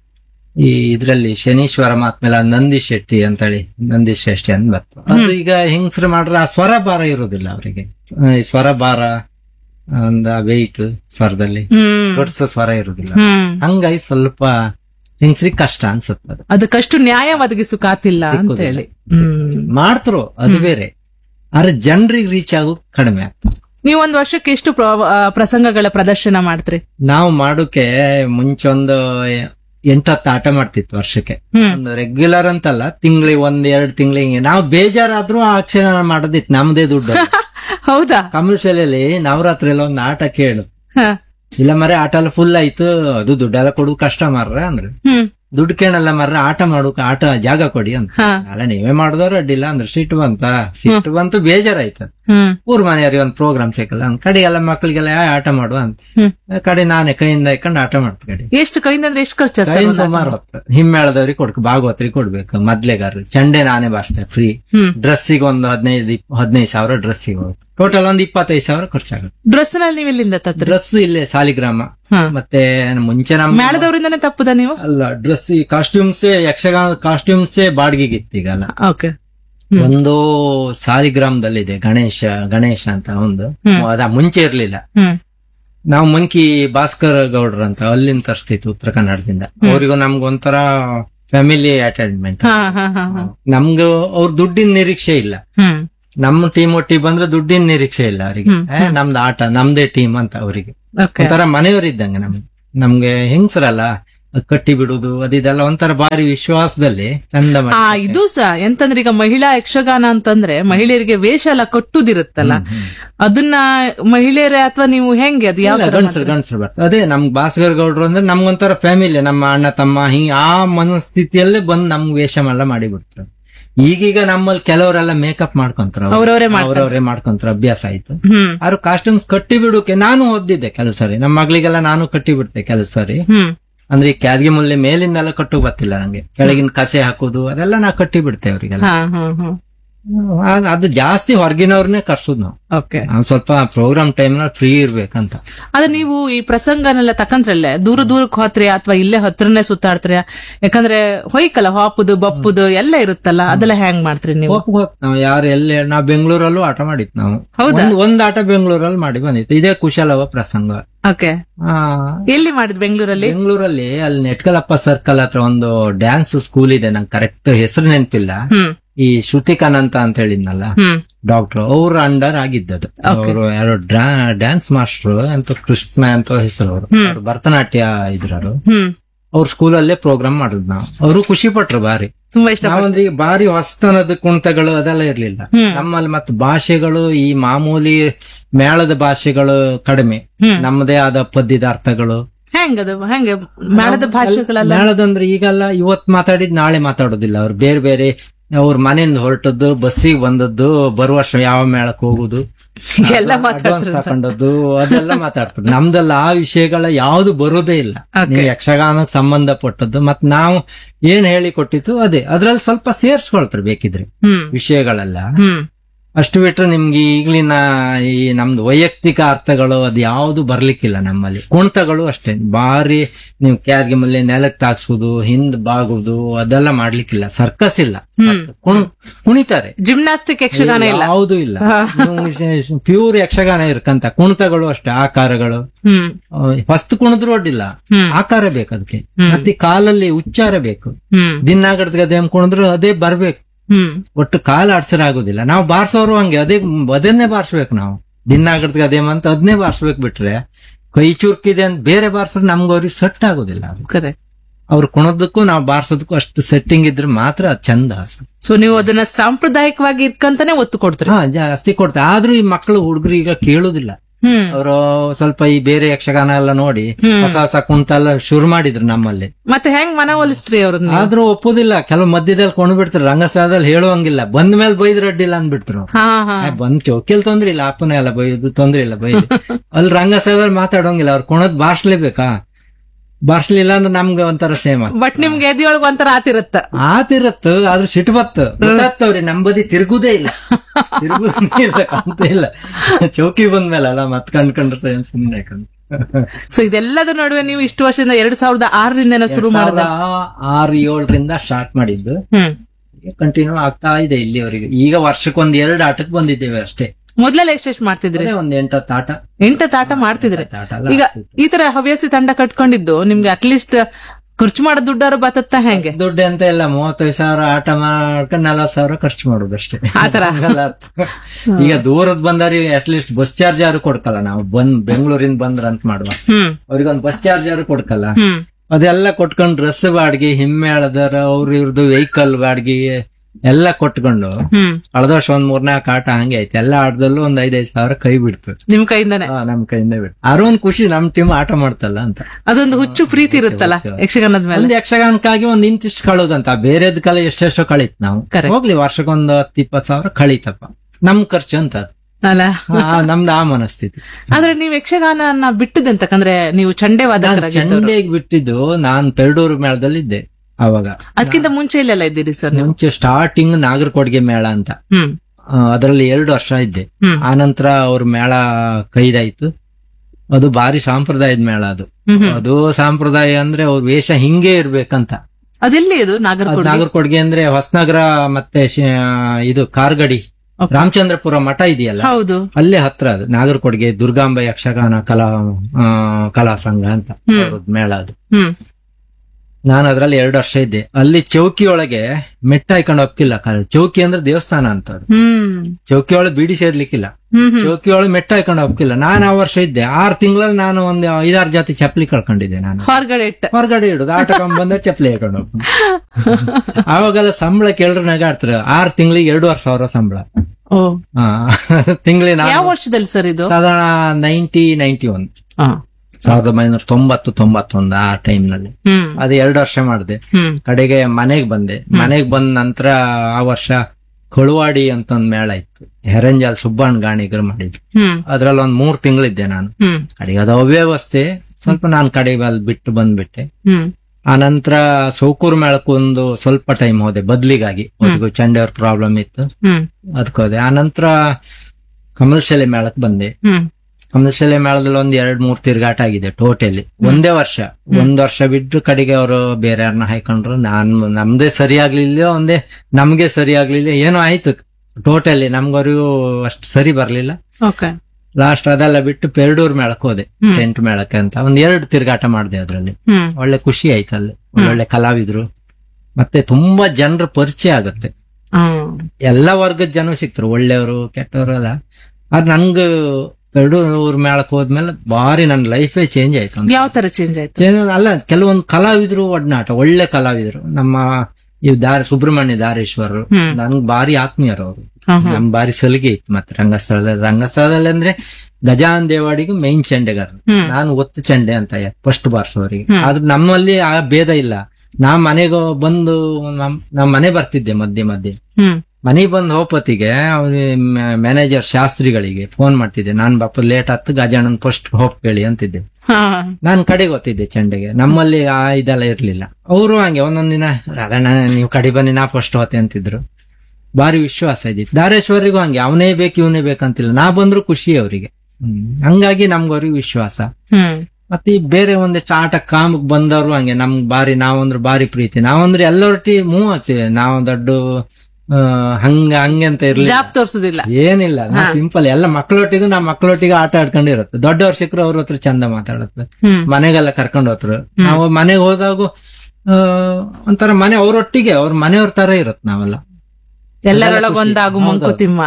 ಈ ಇದ್ರಲ್ಲಿ ಶನೀಶ್ವರ ಮಾತ್ಮೇಲೆ ನಂದಿ ಶೆಟ್ಟಿ ಅಂತೇಳಿ ನಂದಿ ಶ್ರೇಷ್ಠಿ ಅಂತ ಬರ್ತದೆ. ಅದು ಈಗ ಹೆಂಗಸರು ಮಾಡ್ರೆ ಆ ಸ್ವರ ಭಾರ ಇರುದಿಲ್ಲ ಅವರಿಗೆ. ಈ ಸ್ವರ ಭಾರ ಒಂದು ವೆಯ್ಟ್ ಸ್ವರದಲ್ಲಿ ದೊಡ್ಡ ಸ್ವರ ಇರುದಿಲ್ಲ, ಹಂಗಾಗಿ ಸ್ವಲ್ಪ ಹೆಂಗಸ್ರಿಗೆ ಕಷ್ಟ ಅನ್ಸುತ್ತೆ. ಅದಕ್ಕಷ್ಟು ನ್ಯಾಯ ಒದಗಿಸುಕಾತಿಲ್ಲ ಅಂತ ಹೇಳಿ ಮಾಡ್ತರು, ಅದು ಬೇರೆ. ಆದ್ರೆ ಜನರಿಗೆ ರೀಚ್ ಆಗೋದು ಕಡಿಮೆ ಆಗ್ತದೆ. ನೀವು ಒಂದ್ ವರ್ಷಕ್ಕೆ ಎಷ್ಟು ಪ್ರಸಂಗಗಳ ಪ್ರದರ್ಶನ ಮಾಡ್ತೀರಿ? ನಾವು ಮಾಡೋಕೆ ಮುಂಚೆ ಒಂದು ಎಂಟತ್ತು ಆಟ ಮಾಡ್ತಿತ್ತು ವರ್ಷಕ್ಕೆ. ಒಂದು ರೆಗ್ಯುಲರ್ ಅಂತಲ್ಲ, ತಿಂಗಳಿಗೆ ಒಂದ್ ಎರಡ್ ತಿಂಗಳಿಗೆ. ನಾವು ಬೇಜಾರಾದ್ರೂ ಆ ಕ್ಷಣ ಮಾಡೋದಿತ್ತು, ನಮ್ದೇ ದುಡ್ಡು. ಹೌದಾ? ಕಮಲಶಾಲೆಯಲ್ಲಿ ನವರಾತ್ರಿ ಎಲ್ಲ ಒಂದು ಆಟ ಕೇಳು, ಇಲ್ಲ ಮರೆ ಆಟ ಎಲ್ಲ ಫುಲ್ ಆಯ್ತು, ಅದು ದುಡ್ಡೆಲ್ಲ ಕೊಡು ಕಷ್ಟ ಮಾರ್ರೆ ಅಂದ್ರೆ, ದುಡ್ಡು ಕೇಳಲ್ಲ ಮಾರ್ರೆ ಆಟ ಮಾಡೋಕೆ ಆಟ ಜಾಗ ಕೊಡಿ ಅಂತ. ಅಲ್ಲ ನೀವೇ ಮಾಡಿದವ್ರು ಅಡ್ಡಿಲ್ಲ ಅಂದ್ರೆ ಸಿಟ್ಟು ಬಂತ, ಸಿಟ್ಟು ಬಂತು, ಬೇಜಾರಾಯ್ತು. ಊರ್ ಮನೆಯವ್ರಿಗೆ ಒಂದ್ ಪ್ರೋಗ್ರಾಮ್ ಸಿಕ್ಕಲ್ಲ ಅಂದ್ ಕಡೆ ಎಲ್ಲ ಮಕ್ಳಿಗೆಲ್ಲ ಆಟ ಮಾಡುವ ಅಂತ ಕಡೆ ನಾನೇ ಕೈಯಿಂದ ಇಟ್ಕೊಂಡು ಆಟ ಮಾಡ್ತ ಕಡೆ. ಎಷ್ಟು ಕೈಯಿಂದ ಅಂದ್ರೆ ಎಷ್ಟು ಖರ್ಚು? ಕೈಯಿಂದ ಸುಮಾರು ಹೊತ್ತು ಹಿಮ್ಮೇಳದವ್ರಿಗೆ ಕೊಡ್ಕ, ಭಾಗವತ್ರಿಗೆ ಕೊಡ್ಬೇಕು, ಮೊದ್ಲೆಗಾರ ಚಂಡೆ ನಾನೇ ಬಾರಿಸ್ತೇನೆ ಫ್ರೀ. ಡ್ರೆಸ್ಸಿಗೆ ಒಂದು ಹದಿನೈದು ಹದಿನೈದು ಸಾವಿರ ಡ್ರೆಸ್ಸಿಗೆ ಹೋಗುತ್ತೆ. ಟೋಟಲ್ ಒಂದ್ ಇಪ್ಪತ್ತೈದು ಸಾವಿರ ಖರ್ಚಾಗುತ್ತೆ. ಡ್ರೆಸ್ ನಲ್ಲಿ ನೀವು ಎಲ್ಲಿಂದ ತತ್ರಿ? ಡ್ರೆಸ್ ಇಲ್ಲೇ ಸಾಲಿಗ್ರಾಮ. ಮತ್ತೆ ಮುಂಚೆ ನಮ್ಮ ಮೇಳದವರಿಂದಾನೆ ತಪ್ಪುದ ನೀವು? ಅಲ್ಲ, ಡ್ರೆಸ್ ಕಾಸ್ಟ್ಯೂಮ್ಸ್ ಯಕ್ಷಗಾನದ ಕಾಸ್ಟ್ಯೂಮ್ಸ್ ಬಾಡಿಗೆಗಿತ್ತು. ಈಗಲ್ಲ ಓಕೆ. ಒಂದು ಸಾಲಿಗ್ರಾಮದಲ್ಲಿದೆ ಗಣೇಶ ಗಣೇಶ ಅಂತ ಒಂದು, ಅದ ಮುಂಚೆ ಇರ್ಲಿಲ್ಲ. ನಾವು ಮಂಕಿ ಭಾಸ್ಕರ್ ಗೌಡ್ರ ಅಂತ ಅಲ್ಲಿಂದ ತರಿಸ್ತಿತ್ತು ಉತ್ತರ ಕನ್ನಡದಿಂದ. ಅವ್ರಿಗೂ ನಮ್ಗ ಒಂಥರ ಫ್ಯಾಮಿಲಿ ಅಟ್ಯಾಚ್ಮೆಂಟ್. ನಮ್ಗೂ ಅವ್ರ ದುಡ್ಡಿನ ನಿರೀಕ್ಷೆ ಇಲ್ಲ. ನಮ್ಮ ಟೀಮ್ ಒಟ್ಟಿಗೆ ಬಂದ್ರೆ ದುಡ್ಡಿನ ನಿರೀಕ್ಷೆ ಇಲ್ಲ ಅವರಿಗೆ. ನಮ್ದು ಆಟ ನಮ್ದೇ ಟೀಮ್ ಅಂತ ಅವರಿಗೆ ಒಂಥರ ಮನೆಯವರಿದ್ದಂಗೆ ನಮ್ಗೆ. ನಮ್ಗೆ ಹೆಂಗ್ಸರಲ್ಲ ಅದ್ ಕಟ್ಟಿ ಬಿಡುದು ಅದಿದೆಲ್ಲ ಒಂಥರ ಭಾರಿ ವಿಶ್ವಾಸದಲ್ಲಿ ಚಂದ ಮಾಡಿ ಆ ಇದು ಸಹ ಎಂತಂದ್ರೆ ಈಗ ಮಹಿಳಾ ಯಕ್ಷಗಾನ ಅಂತಂದ್ರೆ ಮಹಿಳೆಯರಿಗೆ ವೇಷ ಎಲ್ಲ ಕಟ್ಟುದಿರುತ್ತಲ್ಲ, ಅದನ್ನ ಮಹಿಳೆಯರೇ ಅಥವಾ ನೀವು ಹೆಂಗೆ ಅದು ಯಾವ ತರ ಗಂಡಸರು ಗಂಡಸರು ಬರ್ತದೆ. ಅದೇ ನಮ್ ಭಾಸ್ಕರ್ ಗೌಡ್ರು ಅಂದ್ರೆ ನಮ್ಗೊಂಥರ ಫ್ಯಾಮಿಲಿ, ನಮ್ಮ ಅಣ್ಣ ತಮ್ಮ ಹಿಂಗ ಆ ಮನಸ್ಥಿತಿಯಲ್ಲೇ ಬಂದು ನಮ್ಗೆ ವೇಷಮೆಲ್ಲ ಮಾಡಿಬಿಡ್ತಾರೆ. ಈಗೀಗ ನಮ್ಮಲ್ಲಿ ಕೆಲವರೆಲ್ಲ ಮೇಕಪ್ ಮಾಡ್ಕೊಂತಾರ, ಅವ್ರವ್ರೇ ಅವ್ರವ್ರೇ ಮಾಡ್ಕೊಂತಾರ, ಅಭ್ಯಾಸ ಆಯ್ತು. ಹ್ಮ್ ಅವ್ರು ಕಾಸ್ಟ್ಯೂಮ್ಸ್ ಕಟ್ಟಿ ಬಿಡುಕೆ ನಾನು ಓದಿದ್ದೆ ಕೆಲವು ಸರಿ, ನಮ್ಮ ಮಗಳಿಗೆಲ್ಲ ನಾನು ಕಟ್ಟಿ ಬಿಡ್ತೆ ಕೆಲವು ಸರಿ. ಹ್ಮ್ ಅಂದ್ರೆ ಈ ಕ್ಯಾದ್ಗೆ ಮುಲ್ಲೆ ಮೇಲಿಂದೆಲ್ಲ ಕಟ್ಟು ಗೊತ್ತಿಲ್ಲ ನಂಗೆ, ಕೆಳಗಿನ ಕಸೆ ಹಾಕೋದು ಅದೆಲ್ಲ ನಾ ಕಟ್ಟಿ ಬಿಡ್ತೇವೆ ಅವರಿಗೆಲ್ಲ. ಹಾ ಹಾ ಹಾ ಅದು ಜಾಸ್ತಿ ಹೊರಗಿನವ್ರನ್ನೇ ಕರ್ಸುದು ನಾವು. ಓಕೆ. ನಾವು ಸ್ವಲ್ಪ ಪ್ರೋಗ್ರಾಮ್ ಟೈಮ್ ನಲ್ಲಿ ಫ್ರೀ ಇರ್ಬೇಕಂತ. ಆದ್ರೆ ನೀವು ಈ ಪ್ರಸಂಗನೆಲ್ಲ ತಕಂತ್ರಲ್ಲೇ ದೂರ ದೂರಕ್ಕೆ ಹೋತ್ರಿ ಅಥವಾ ಇಲ್ಲೇ ಹತ್ರನೇ ಸುತ್ತಾಡ್ತೀರ? ಯಾಕಂದ್ರೆ ಹೊಯ್ಕಲ್ಲ ಹಾಪುದು ಬಪ್ಪುದು ಎಲ್ಲ ಇರುತ್ತಲ್ಲ, ಅದೆಲ್ಲ ಹೆಂಗ್ ಮಾಡ್ತೀರಿ ನೀವು? ಹೋಗ್ ನಾವು ಯಾರು ಎಲ್ಲಿ ನಾವು ಬೆಂಗಳೂರಲ್ಲೂ ಆಟ ಮಾಡಿತ್ ನಾವು. ಹೌದಾ? ಒಂದ್- ಒಂದ್ ಆಟ ಬೆಂಗಳೂರಲ್ಲಿ ಮಾಡಿ ಬಂದಿತ್ತು, ಇದೇ ಕುಶಲವ ಪ್ರಸಂಗ. ಓಕೆ. ಆ, ಎಲ್ಲಿ ಮಾಡಿದ್ ಬೆಂಗಳೂರಲ್ಲಿ? ಬೆಂಗಳೂರಲ್ಲಿ ಅಲ್ಲಿ ನೆಟ್ಕಲಪ್ಪ ಸರ್ಕಲ್ ಹತ್ರ ಒಂದು ಡ್ಯಾನ್ಸ್ ಸ್ಕೂಲ್ ಇದೆ, ನಂಗೆ ಕರೆಕ್ಟ್ ಹೆಸರು ನೆನಪಿಲ್ಲ. ಹ್ಮ್ ಈ ಶ್ರುತಿಕಾನಂತ ಅಂತ ಹೇಳಿದ್ನಲ್ಲ ಹ್ಮ್ ಡಾಕ್ಟರ್, ಅವ್ರ ಅಂಡರ್ ಆಗಿದ್ದದು. ಅವರು ಯಾರೋ ಡ್ಯಾನ್ಸ್ ಮಾಸ್ಟರ್ ಅಂತ ಕೃಷ್ಣ ಅಂತ ಹೆಸರು, ಅವರು ಅವ್ರು ಭರತನಾಟ್ಯ ಇದ್ರವರು. ಹ್ಮ್ ಅವ್ರ ಸ್ಕೂಲಲ್ಲೇ ಪ್ರೋಗ್ರಾಮ್ ಮಾಡುದು ನಾವು. ಅವರು ಖುಷಿ ಪಟ್ರು ಬಾರಿ. ತುಂಬಾ ಇಷ್ಟ. ನಾವಂದ್ರೆ ಈಗ ಬಾರಿ ಹೊಸತನದ ಕುಣಿತಗಳು ಅದೆಲ್ಲ ಇರ್ಲಿಲ್ಲ ನಮ್ಮಲ್ಲಿ. ಮತ್ತೆ ಭಾಷೆಗಳು ಈ ಮಾಮೂಲಿ ಮೇಳದ ಭಾಷೆಗಳು ಕಡಿಮೆ, ನಮ್ಮದೇ ಆದ ಪದ್ಯದ ಅರ್ಥಗಳು. ಹೆಂಗದು ಹೆಂಗೆ ಮೇಳದ ಭಾಷೆಗಳೆಲ್ಲ? ಮೇಳದಂದ್ರೆ ಈಗೆಲ್ಲ ಇವತ್ ಮಾತಾಡಿದ್ ನಾಳೆ ಮಾತಾಡೋದಿಲ್ಲ. ಅವ್ರು ಬೇರೆ ಬೇರೆ ಅವ್ರ ಮನೆಯಿಂದ ಹೊರಟದ್ದು, ಬಸ್ಸಿಗೆ ಬಂದದ್ದು, ಬರುವ ವರ್ಷ ಯಾವ ಮೇಳಕ್ಕೆ ಹೋಗುದು, ಎಲ್ಲ ಅಡ್ವಾನ್ಸ್ ತಕೊಂಡದ್ದು ಅದೆಲ್ಲ ಮಾತಾಡ್ತಾರೆ. ನಮ್ದಲ್ಲ ಆ ವಿಷಯಗಳ ಯಾವ್ದು ಬರೋದೇ ಇಲ್ಲ. ನೀವು ಯಕ್ಷಗಾನಕ್ಕೆ ಸಂಬಂಧಪಟ್ಟದ್ದು ಮತ್ ನಾವು ಏನ್ ಹೇಳಿ ಕೊಟ್ಟಿತ್ತು ಅದೇ, ಅದ್ರಲ್ಲಿ ಸ್ವಲ್ಪ ಸೇರ್ಸ್ಕೊಳ್ತಾರೆ ಬೇಕಿದ್ರೆ ವಿಷಯಗಳೆಲ್ಲ. ಅಷ್ಟು ಬಿಟ್ರೆ ನಿಮ್ಗೆ ಈಗ್ಲಿನ ಈ ನಮ್ದು ವೈಯಕ್ತಿಕ ಅರ್ಥಗಳು ಅದು ಯಾವ್ದು ಬರ್ಲಿಕ್ಕಿಲ್ಲ ನಮ್ಮಲ್ಲಿ. ಕುಣಿತಗಳು ಅಷ್ಟೇ ಬಾರಿ, ನೀವು ಕ್ಯಾರ್ಗೆ ಮಲ್ಲೆ ನೆಲಕ್ಕೆ ತಾಕ್ಸುದು, ಹಿಂದ್ ಬಾಗುದು ಅದೆಲ್ಲ ಮಾಡ್ಲಿಕ್ಕಿಲ್ಲ. ಸರ್ಕಸ್ ಇಲ್ಲ, ಕುಣ್- ಕುಣಿತಾರೆ. ಜಿಮ್ನಾಸ್ಟಿಕ್ ಯಕ್ಷಗಾನ ಇಲ್ಲ, ಯಾವುದು ಇಲ್ಲ. ಪ್ಯೂರ್ ಯಕ್ಷಗಾನ ಇರ್ಕಂತ ಕುಣಿತಗಳು ಅಷ್ಟೇ, ಆಕಾರಗಳು. ಹೊಸ್ತು ಕುಣಿದ್ರು ಅಡ್ಡಿಲ್ಲ, ಆಕಾರ ಬೇಕು ಅದಕ್ಕೆ. ಮತ್ತೆ ಕಾಲಲ್ಲಿ ಉಚ್ಚಾರ ಬೇಕು. ದಿನಾಗಡ್ದ ಗದೆ ಕುಣಿದ್ರು ಅದೇ ಬರ್ಬೇಕು. ಒಟ್ಟು ಕಾಲ ಆಡ್ಸರ್ ಆಗುದಿಲ್ಲ. ನಾವು ಬಾರ್ಸೋರು ಹಂಗೆ ಅದೇ ಅದನ್ನೇ ಬಾರ್ಸ್ಬೇಕು ನಾವು. ದಿನಾಗಡ್ದ ಗದೆ ಅಂತ ಅದನ್ನೇ ಬಾರ್ಸ್ಬೇಕು. ಬಿಟ್ರೆ ಕೈ ಚುರ್ಕಿದೆ ಅಂತ ಬೇರೆ ಬಾರ್ಸರ್ ನಮ್ಗೆ ಅವ್ರಿಗೆ ಸೆಟ್ ಆಗುದಿಲ್ಲ. ಅವ್ರು ಕುಣದಕ್ಕೂ ನಾವು ಬಾರ್ಸೋದಕ್ಕೂ ಅಷ್ಟು ಸೆಟ್ಟಿಂಗ್ ಇದ್ರೆ ಮಾತ್ರ ಚಂದ. ಸೊ ನೀವು ಅದನ್ನ ಸಾಂಪ್ರದಾಯಿಕವಾಗಿ ಇಟ್ಕಂತಾನೆ ಒತ್ತು ಕೊಡ್ತೀರಿ? ಹಾ, ಜಾಸ್ತಿ ಕೊಡ್ತಾರೆ. ಆದ್ರೂ ಈ ಮಕ್ಕಳು ಹುಡುಗರು ಈಗ ಕೇಳುದಿಲ್ಲ. ಅವರು ಸ್ವಲ್ಪ ಈ ಬೇರೆ ಯಕ್ಷಗಾನ ಎಲ್ಲ ನೋಡಿ ಹೊಸ ಹೊಸ ಕುಂತ ಎಲ್ಲ ಶುರು ಮಾಡಿದ್ರು ನಮ್ಮಲ್ಲಿ. ಮತ್ತೆ ಹೆಂಗ್ ಮನವೊಲಿಸ್ತ್ರಿ ಅವ್ರನ್ನ? ಆದ್ರೂ ಒಪ್ಪುದಿಲ್ಲ. ಕೆಲವು ಮಧ್ಯದಲ್ಲಿ ಕೊಂಡು ಬಿಡ್ತಾರೆ, ರಂಗಸ್ಥಳದಲ್ಲಿ ಹೇಳುವಂಗಿಲ್ಲ. ಬಂದ ಮೇಲೆ ಬೈದ್ರು ಅಡ್ಡಿಲ್ಲ ಅಂದ್ಬಿಡ್ತರು. ಬಂದ್ ಚೌಕಿಲ್ ತೊಂದ್ರೆ ಇಲ್ಲ, ಅಪ್ಪನೇ ಎಲ್ಲ ಬೈದು ತೊಂದ್ರೆ ಇಲ್ಲ ಬೈದು. ಅಲ್ಲಿ ರಂಗಸ್ಥಳದಲ್ಲಿ ಮಾತಾಡೋಂಗಿಲ್ಲ. ಅವ್ರು ಕೊಣದ್ ಬಾರ್ಸ್ಲೇಬೇಕಾ, ಬಾರ್ಸ್ಲಿಲ್ಲ ಅಂದ್ರೆ ನಮ್ಗೆ ಒಂಥರ ಸೇಮ್. ಬಟ್ ನಿಮ್ಗೆ ಎದಿಯೊಳಗ ಒಂಥರ ಆತಿರತ್ತ ಆತಿರತ್ತ ಆದ್ರೂ ಸಿಟ್ಟು ಬತ್ತು ಗೊತ್ತಾಗ್ತವ್ರಿ. ನಮ್ ಬದಿ ತಿರುಗುದೇ ಇಲ್ಲ, ತಿರುಗುದೇ ಇಲ್ಲ, ಕಾಣ್ತಾ ಇಲ್ಲ. ಚೌಕಿ ಬಂದ್ಮೇಲೆ ಅಲ್ಲ ಮತ್ ಕಂಡ್ಕೊಂಡ್ರೆ ಸುಮ್ಮನೆ ಕಂಡು. ಸೊ ಇದೆಲ್ಲದ ನಡುವೆ ನೀವು ಇಷ್ಟು ವರ್ಷದಿಂದ ಎರಡ್ ಸಾವಿರದ ಆರರಿಂದ ಶುರು ಮಾಡಿದ? ಆರು ಏಳರಿಂದ ಸ್ಟಾರ್ಟ್ ಮಾಡಿದ್ದು, ಕಂಟಿನ್ಯೂ ಆಗ್ತಾ ಇದೆ ಇಲ್ಲಿವರೆಗೆ. ಈಗ ವರ್ಷಕ್ಕೊಂದ್ ಎರಡು ಆಟಕ್ಕೆ ಬಂದಿದ್ದೇವೆ ಅಷ್ಟೇ. ಮೊದ್ಲೆಲ್ಲ ಎಷ್ಟೆಷ್ಟು ಮಾಡ್ತಿದ್ರಿ? ಒಂದ್ ಎಂಟತ್ತು ಆಟ ಎಂಟತ್ತು ಆಟ ಮಾಡ್ತಿದ್ರಿ. ಈಗ ಈ ತರ ಹವ್ಯಾಸಿ ತಂಡ ಕಟ್ಕೊಂಡಿದ್ದು ನಿಮ್ಗೆ ಅಟ್ಲೀಸ್ಟ್ ಖರ್ಚು ಮಾಡೋ ದುಡ್ಡಾರು ಬತ್ತ ಹೆಂಗೆ? ದುಡ್ಡು ಅಂತ ಇಲ್ಲ, ಮೂವತ್ತೈದು ಸಾವಿರ ಆಟ ಮಾಡ್ಕೊಂಡು ನಲವತ್ತು ಸಾವಿರ ಖರ್ಚು ಮಾಡೋದಷ್ಟೇ. ಆತರ ಈಗ ದೂರದ ಬಂದಾರಿ ಅಟ್ಲೀಸ್ಟ್ ಬಸ್ ಚಾರ್ಜ್ ಯಾರು ಕೊಡ್ಕಲ್ಲ. ನಾವು ಬಂದ್ ಬೆಂಗಳೂರಿಂದ ಬಂದ್ರ ಅಂತ ಮಾಡುವ ಅವ್ರಿಗೊಂದು ಬಸ್ ಚಾರ್ಜ್ ಯಾರು ಕೊಡ್ಕಲ್ಲ. ಅದೆಲ್ಲ ಕೊಟ್ಕೊಂಡು ಡ್ರೆಸ್ ಬಾಡ್ಗಿ, ಹಿಮ್ಮೇಳದರ ಅವ್ರ ಇವ್ರದ್ದು ವೆಹಿಕಲ್ ಬಾಡ್ಗಿ ಎಲ್ಲ ಕೊಟ್ಕೊಂಡು ಕಳೆದ ವರ್ಷ ಒಂದ್ ಮೂರ್ನಾಲ್ಕು ಆಟ ಹಂಗೆ ಆಯ್ತು. ಎಲ್ಲ ಆಟದಲ್ಲೂ ಒಂದ್ ಐದೈದು ಸಾವಿರ ಕೈ ಬಿಡ್ತು ನಿಮ್ ಕೈಯಿಂದಾನೆ. ನಮ್ ಕೈಯಿಂದ ಬಿಡ್ತು. ಆರೋ ಒಂದ್ ಖುಷಿ ನಮ್ ಟೀಮ್ ಆಟ ಮಾಡ್ತಲ್ಲ ಅಂತ. ಅದೊಂದು ಹುಚ್ಚು ಪ್ರೀತಿ ಇರುತ್ತಲ್ಲ ಯಕ್ಷಗಾನದ ಮೇಲೆ. ಒಂದು ಯಕ್ಷಗಾನಕ್ಕಾಗಿ ಒಂದ್ ಇಂತಿಷ್ಟು ಕಳೋದಂತ, ಬೇರೆದ್ ಕಲೆ ಎಷ್ಟೆಷ್ಟೋ ಕಳೀತ್ ನಾವು. ಹೋಗ್ಲಿ ವರ್ಷಕ್ಕೊಂದ್ ಹತ್ತು ಇಪ್ಪತ್ತು ಸಾವಿರ ಕಳೀತಪ್ಪ, ನಮ್ ಖರ್ಚು ಅಂತ ಅಲ್ಲ. ನಮ್ದು ಆ ಮನಸ್ಥಿತಿ. ಆದ್ರೆ ನೀವು ಯಕ್ಷಗಾನ ಬಿಟ್ಟಿದ್ದಂತಕಂದ್ರೆ ನೀವು ಚಂಡೆವಾದ ಚಂಡೆಗೆ ಬಿಟ್ಟಿದ್ದು ನಾನ್ ಪೆರಡೂರು ಮೇಳದಲ್ಲಿದ್ದೆ ಅವಾಗ. ಅದಕ್ಕಿಂತ ಮುಂಚೆ ಇಲ್ಲೆಲ್ಲ ಇದ್ದೀರಿ ಸರ್? ಮುಂಚೆ ಸ್ಟಾರ್ಟಿಂಗ್ ನಾಗರಕೊಡ್ಗೆ ಮೇಳ ಅಂತ, ಅದರಲ್ಲಿ ಎರಡು ವರ್ಷ ಇದ್ದೆ. ಆನಂತರ ಅವ್ರ ಮೇಳ ಕೈದಾಯ್ತು. ಅದು ಭಾರಿ ಸಾಂಪ್ರದಾಯದ ಮೇಳ. ಅದು ಅದು ಸಾಂಪ್ರದಾಯ ಅಂದ್ರೆ ಅವ್ರ ವೇಷ ಹಿಂಗೆ ಇರ್ಬೇಕಂತ. ಅದೆಲ್ಲಿ ಅದು ನಾಗರಕೊಡ್ಗೆ? ನಾಗರಕೊಡ್ಗೆ ಅಂದ್ರೆ ಹೊಸನಗರ ಮತ್ತೆ ಇದು ಕಾರ್ಗಡಿ ರಾಮಚಂದ್ರಪುರ ಮಠ ಇದೆಯಲ್ಲ, ಹೌದು, ಅಲ್ಲೇ ಹತ್ರ. ಅದು ನಾಗರಕೊಡ್ಗೆ ದುರ್ಗಾಂಬ ಯಕ್ಷಗಾನ ಕಲಾ ಕಲಾ ಸಂಘ ಅಂತ ಮೇಳ ಅದು. ನಾನು ಅದ್ರಲ್ಲಿ ಎರಡು ವರ್ಷ ಇದ್ದೆ. ಅಲ್ಲಿ ಚೌಕಿ ಒಳಗೆ ಮೆಟ್ಟ ಹಾಕೊಂಡು ಹೋಗ್ತಿಲ್ಲ. ಚೌಕಿ ಅಂದ್ರೆ ದೇವಸ್ಥಾನ ಅಂತ ಅದು. ಹ್ಮ್ ಚೌಕಿ ಒಳಗೆ ಬೀಡಿ ಸೇರ್ಲಿಕ್ಕಿಲ್ಲ. ಹ್ಮ್ ಹ್ಮ್ ಚೌಕಿ ಒಳಗೆ ಮೆಟ್ಟ ಹಾಕೊಂಡು ಹೋಗ್ತಿಲ್ಲ. ನಾನು ಆ ವರ್ಷ ಇದ್ದೆ. ಆರ್ ತಿಂಗಳಲ್ಲಿ ನಾನು ಒಂದು ಐದಾರು ಜಾತಿ ಚಪ್ಪಲಿ ಕಳ್ಕೊಂಡಿದ್ದೆ. ನಾನು ಹೊರಗಡೆ ಇಟ್ಟ ಹೊರಗಡೆ ಇಡುದು ಆಟ ಬಂದ ಚಪ್ಪಲಿ ಹಾಕೊಂಡು ಹೋಗ್ತೀನಿ. ಆವಾಗೆಲ್ಲ ಸಂಬಳ ಕೇಳಿದ್ರೆ ನಗಾಡ್ತಾರೆ. ಆರ್ ತಿಂಗಳಿಗೆ ಎರಡೂವರೆ ಸಾವಿರ ಸಂಬಳ. ಓ ತಿಂಗಳಿಗೆ ಯಾವ ವರ್ಷದಲ್ಲಿ ಸರ್ ಇದು? ಸಾಧಾರಣ ನೈನ್ಟಿ ನೈನ್ಟಿ ಒನ್ ಹಾ. ಸಾವಿರದ ಒಂಬೈನೂರ ತೊಂಬತ್ತು ತೊಂಬತ್ತೊಂದು ಆ ಟೈಮ್ ನಲ್ಲಿ. ಹ್ಮ್ ಅದು ಎರಡು ವರ್ಷ ಮಾಡಿದೆ. ಹ್ಮ್ ಕಡೆಗೆ ಮನೆಗ್ ಬಂದೆ. ಮನೆಗ್ ಬಂದ ನಂತರ ಆ ವರ್ಷ ಕೊಳುವಾಡಿ ಅಂತ ಒಂದ್ ಮೇಳ ಇತ್ತು. ಹೆರಂಜಾಲ್ ಸುಬ್ಬಣ್ಣ ಗಾಣಿಗರು ಮಾಡಿದ್ರು. ಹ್ಮ್ ಅದ್ರಲ್ಲಿ ಒಂದ್ ಮೂರ್ ತಿಂಗಳಿದ್ದೆ ನಾನು. ಹ್ಮ್ ಕಡೆಗೆ ಅದು ಅವ್ಯವಸ್ಥೆ ಸ್ವಲ್ಪ ನಾನು ಕಡೆಗೆ ಅಲ್ಲಿ ಬಿಟ್ಟು ಬಂದ್ಬಿಟ್ಟೆ. ಹ್ಮ್ ಆ ನಂತರ ಸೌಕೂರ್ ಮೇಳಕ್ಕೂ ಒಂದು ಸ್ವಲ್ಪ ಟೈಮ್ ಹೋದೆ ಬದ್ಲಿಗಾಗಿ. ಅವ್ರಿಗೂ ಚಂಡೆಯವ್ರ ಪ್ರಾಬ್ಲಮ್ ಇತ್ತು, ಹ್ಮ್ ಅದಕ್ಕೆ ಹೋದೆ. ಆ ನಂತರ ಕಮಲಶಾಲೆ ಮೇಳಕ್ ಬಂದೆ. ಹ್ಮ್ ಕಮಲಶಾಲೆ ಮೇಳದಲ್ಲಿ ಒಂದ್ ಎರಡ್ ಮೂರ್ ತಿರ್ಗಾಟ ಆಗಿದೆ ಟೋಟಲಿ. ಒಂದೇ ವರ್ಷ ಒಂದ್ ವರ್ಷ ಬಿಟ್ಟು ಕಡೆಗೆ ಅವರು ಬೇರೆ ಯಾರನ್ನ ಹಾಕೊಂಡ್ರು. ನಾನ್ ನಮ್ದೇ ಸರಿ ಆಗ್ಲಿಲ್ಲ, ಒಂದೇ ನಮ್ಗೆ ಸರಿ ಆಗ್ಲಿಲ್ಲ, ಏನೋ ಆಯ್ತು ಟೋಟಲಿ. ನಮ್ಗವ್ರಿಗೂ ಅಷ್ಟು ಸರಿ ಬರ್ಲಿಲ್ಲ. ಓಕೆ. ಲಾಸ್ಟ್ ಅದೆಲ್ಲ ಬಿಟ್ಟು ಪೆರಡೂರ್ ಮೇಳಕ್ ಹೋದೆ, ಟೆಂಟ್ ಮೇಳಕ್ಕೆ ಅಂತ. ಒಂದ್ ಎರಡು ತಿರ್ಗಾಟ ಮಾಡಿದೆ ಅದ್ರಲ್ಲಿ. ಹ್ಮ್ ಒಳ್ಳೆ ಖುಷಿ ಆಯ್ತು ಅಲ್ಲಿ. ಒಳ್ಳೊಳ್ಳೆ ಕಲಾವಿದ್ರು ಮತ್ತೆ ತುಂಬಾ ಜನರ ಪರಿಚಯ ಆಗುತ್ತೆ. ಹ್ಮ್ ಎಲ್ಲಾ ವರ್ಗದ ಜನ ಸಿಕ್ತರು, ಒಳ್ಳೆಯವರು ಕೆಟ್ಟವರು ಎಲ್ಲ. ಅದ್ ನನ್ಗ ಪೆರಡೂರ್ ಮೇಳಕ್ ಹೋದ್ಮೇಲೆ ಬಾರಿ ನನ್ನ ಲೈಫೇ ಚೇಂಜ್ ಆಯ್ತು. ಯಾವ ತರ ಚೇಂಜ್ ಆಯ್ತು? ಚೇಂಜ್ ಅಲ್ಲ, ಕೆಲವೊಂದು ಕಲಾವಿದ್ರು ಒಡನಾಟ, ಒಳ್ಳೆ ಕಲಾವಿದ್ರು. ನಮ್ಮ ಈ ದಾರಿ ಸುಬ್ರಹ್ಮಣ್ಯ ದಾರೇಶ್ವರರು ನನ್ಗೆ ಬಾರಿ ಆತ್ಮೀಯರು ಅವರು. ನಮ್ ಬಾರಿ ಸಲಿಗೆ ಇತ್ತು. ಮತ್ತೆ ರಂಗಸ್ಥಳದಲ್ಲಿ ರಂಗಸ್ಥಳದಲ್ಲಿ ಅಂದ್ರೆ ಗಜಾನ್ ದೇವಾಡಿಗೆ ಮೈನ್ ಚಂಡೆಗಾರ, ನಾನು ಒತ್ತು ಚಂಡೆ ಅಂತ ಫಸ್ಟ್ ಬಾರ್ಸೋರಿಗೆ. ಆದ್ರೆ ನಮ್ಮಲ್ಲಿ ಆ ಭೇದ ಇಲ್ಲ. ನಾ ಮನೆಗೆ ಬಂದು ನಮ್ ಮನೆ ಬರ್ತಿದ್ದೆ ಮಧ್ಯೆ ಮಧ್ಯೆ. ಮನೆಗೆ ಬಂದು ಹೋಪತಿಗೆ ಅವ್ರಿಗೆ ಮ್ಯಾನೇಜರ್ ಶಾಸ್ತ್ರಿಗಳಿಗೆ ಫೋನ್ ಮಾಡ್ತಿದ್ದೆ. ನಾನ್ ಬಾಪ ಲೇಟ್ ಆಯ್ತು, ಗಜಾನನ್ ಫಸ್ಟ್ ಹೋಪ್ ಕೇಳಿ ಅಂತಿದ್ದೆ. ನಾನ್ ಕಡೆಗೆ ಓದ್ತಿದ್ದೆ ಚಂಡೆಗೆ. ನಮ್ಮಲ್ಲಿ ಆ ಇದೆಲ್ಲ ಇರ್ಲಿಲ್ಲ. ಅವರು ಹಂಗೆ ಒಂದೊಂದಿನ ಅದಣ್ಣ ನೀವು ಕಡೆ ಬನ್ನಿ ನಾ ಫಸ್ಟ್ ಹೋತೆ ಅಂತಿದ್ರು. ಬಾರಿ ವಿಶ್ವಾಸ ಇದ್ದಿತ್ತು. ದಾರೇಶ್ವರಿಗೂ ಹಂಗೆ ಅವನೇ ಬೇಕು ಇವನೇ ಬೇಕಂತಿಲ್ಲ, ನಾ ಬಂದ್ರು ಖುಷಿ ಅವರಿಗೆ. ಹ್ಮ್ ಹಂಗಾಗಿ ನಮ್ಗವ್ರಿಗೆ ವಿಶ್ವಾಸ. ಮತ್ತೆ ಈ ಬೇರೆ ಒಂದಿಷ್ಟು ಆಟ ಕಾಮಕ್ ಬಂದವರು ಹಂಗೆ ನಮ್ಗ್ ಬಾರಿ, ನಾವಂದ್ರೆ ಬಾರಿ ಪ್ರೀತಿ. ನಾವಂದ್ರೆ ಎಲ್ಲರೊಟ್ಟಿ ಮೂವ್ ಆಗ್ತೀವಿ. ನಾವು ದೊಡ್ಡ ಹಂಗ ಹಂಗೆ ಅಂತ ಇರ್ಲಿ, ಜಾಬ್ ತೋರ್ಸುದಿಲ್ಲ, ಏನಿಲ್ಲ. ನಾ ಸಿಂಪಲ್ ಎಲ್ಲ ಮಕ್ಕಳೊಟ್ಟಿಗೂ ನಾ ಮಕ್ಕಳೊಟ್ಟಿಗೆ ಆಟ ಆಡ್ಕೊಂಡಿರತ್ತೆ. ದೊಡ್ಡವ್ರ ಸಿಕ್ಕರು ಅವ್ರ ಹತ್ರ ಚಂದ ಮಾತಾಡತ್ತೆ. ಮನೆಗೆಲ್ಲ ಕರ್ಕೊಂಡು ಹೋದ್ರು. ನಾವು ಮನೆಗೆ ಹೋದಾಗ ಒಂಥರ ಮನೆ ಅವ್ರೊಟ್ಟಿಗೆ ಅವ್ರ ಮನೆಯವ್ರ ತರ ಇರತ್. ನಾವೆಲ್ಲ ಎಲ್ಲರೊಳಗೊಂದಾಗು ಮಂಕುತಿಮ್ಮ.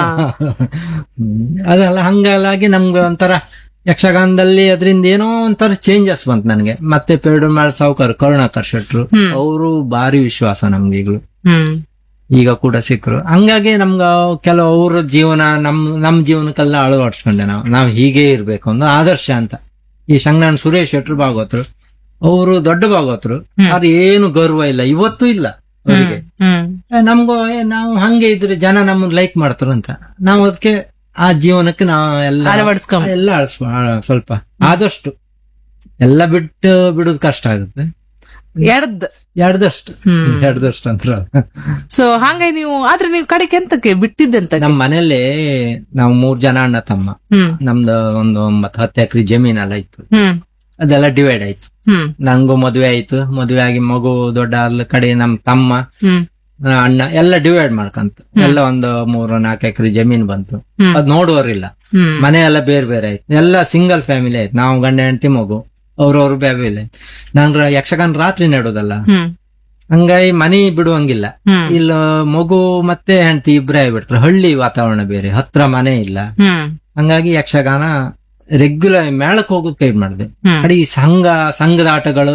ಅದೆಲ್ಲ ಹಂಗಾಗಿ ನಮ್ಗೆ ಒಂಥರ ಯಕ್ಷಗಾನದಲ್ಲಿ ಅದರಿಂದ ಏನೋ ಒಂಥರ ಚೇಂಜಸ್ ಬಂತು ನನಗೆ. ಮತ್ತೆ ಪೆರಡೂರ್ ಮೇಳ ಸಾವುಕಾರ ಕರುಣಾಕರ್ ಶೆಟ್ರು, ಅವರು ಬಾರಿ ವಿಶ್ವಾಸ ನಮ್ಗೆ ಈಗಲೂ, ಈಗ ಕೂಡ ಸಿಕ್ಕರು. ಹಂಗಾಗಿ ನಮ್ಗ ಕೆಲವು ಅವ್ರ ಜೀವನ ನಮ್ ನಮ್ ಜೀವನಕ್ಕೆಲ್ಲ ಅಳವಡಿಸ್ಕೊಂಡೆ. ನಾವು ನಾವ್ ಹೀಗೆ ಇರ್ಬೇಕು ಒಂದು ಆದರ್ಶ ಅಂತ. ಈ ಶಂಕರನಾರಾಯಣ ಸುರೇಶ್ ಶೆಟ್ರು ಭಾಗವತರು, ಅವರು ದೊಡ್ಡ ಭಾಗವತರು. ಆದ್ರೆ ಏನು ಗೌರವ ಇಲ್ಲ, ಇವತ್ತೂ ಇಲ್ಲ ಅವರಿಗೆ. ನಮ್ಗೂ ನಾವು ಹಂಗೆ ಇದ್ರೆ ಜನ ನಮ್ಮನ್ನ ಲೈಕ್ ಮಾಡ್ತಾರಂತ ನಾವು ಅದಕ್ಕೆ ಆ ಜೀವನಕ್ಕೆ ನಾವು ಎಲ್ಲ ಎಲ್ಲ ಸ್ವಲ್ಪ ಆದಷ್ಟು ಎಲ್ಲ ಬಿಟ್ಟು ಬಿಡುದು ಕಷ್ಟ ಆಗುತ್ತೆ. ಎಡ್ದ್ ಎಡ್ದಷ್ಟು ಎಡ್ದಷ್ಟು ಅಂತ. ಸೊ ಹಂಗಾಗಿ ನೀವು ಆದ್ರೆ ನೀವು ಕಡೆಗೆ ಎಂತಕ್ಕೆ ಬಿಟ್ಟಿದ್ದಂತ? ನಮ್ ಮನೇಲಿ ನಾವು ಮೂರ್ ಜನ ಅಣ್ಣ ತಮ್ಮ. ನಮ್ದು ಒಂದು ಒಂಬತ್ತು ಹತ್ತು ಎಕರೆ ಜಮೀನೆಲ್ಲ ಇತ್ತು. ಅದೆಲ್ಲ ಡಿವೈಡ್ ಆಯ್ತು. ನಂಗೂ ಮದ್ವೆ ಆಯ್ತು. ಮದ್ವೆ ಆಗಿ ಮಗು ದೊಡ್ಡ ಅಲ್ಲ ಕಡೆ ನಮ್ ತಮ್ಮ ಅಣ್ಣ ಎಲ್ಲ ಡಿವೈಡ್ ಮಾಡ್ಕಂತ ಎಲ್ಲ ಒಂದು ಮೂರು ನಾಲ್ಕು ಎಕರೆ ಜಮೀನ್ ಬಂತು. ಅದ್ ನೋಡುವರಿಲ್ಲ. ಮನೆ ಎಲ್ಲ ಬೇರೆ ಬೇರೆ ಆಯ್ತು. ಎಲ್ಲ ಸಿಂಗಲ್ ಫ್ಯಾಮಿಲಿ ಆಯ್ತು. ನಾವು ಗಂಡ ಹೆಂಡತಿ ಮಗು, ಅವ್ರವ್ರು ಬೇರೆ ಇಲ್ಲ. ನಾನ್ ಯಕ್ಷಗಾನ ರಾತ್ರಿ ನೆಡೋದಲ್ಲ, ಹಂಗಾಗಿ ಮನಿ ಬಿಡುವಂಗಿಲ್ಲ. ಇಲ್ಲ ಮಗು ಮತ್ತೆ ಹೆಂಡತಿ ಇಬ್ರೇ ಆಗ್ಬಿಡ್ತಾರೆ. ಹಳ್ಳಿ ವಾತಾವರಣ ಬೇರೆ, ಹತ್ರ ಮನೆ ಇಲ್ಲ. ಹಂಗಾಗಿ ಯಕ್ಷಗಾನ ರೆಗ್ಯುಲರ್ ಮೇಳಕ್ ಹೋಗೋದ್ ಕೈ ಮಾಡಿದೆ. ಕಡೆ ಈ ಸಂಘ ಸಂಘದ ಆಟಗಳು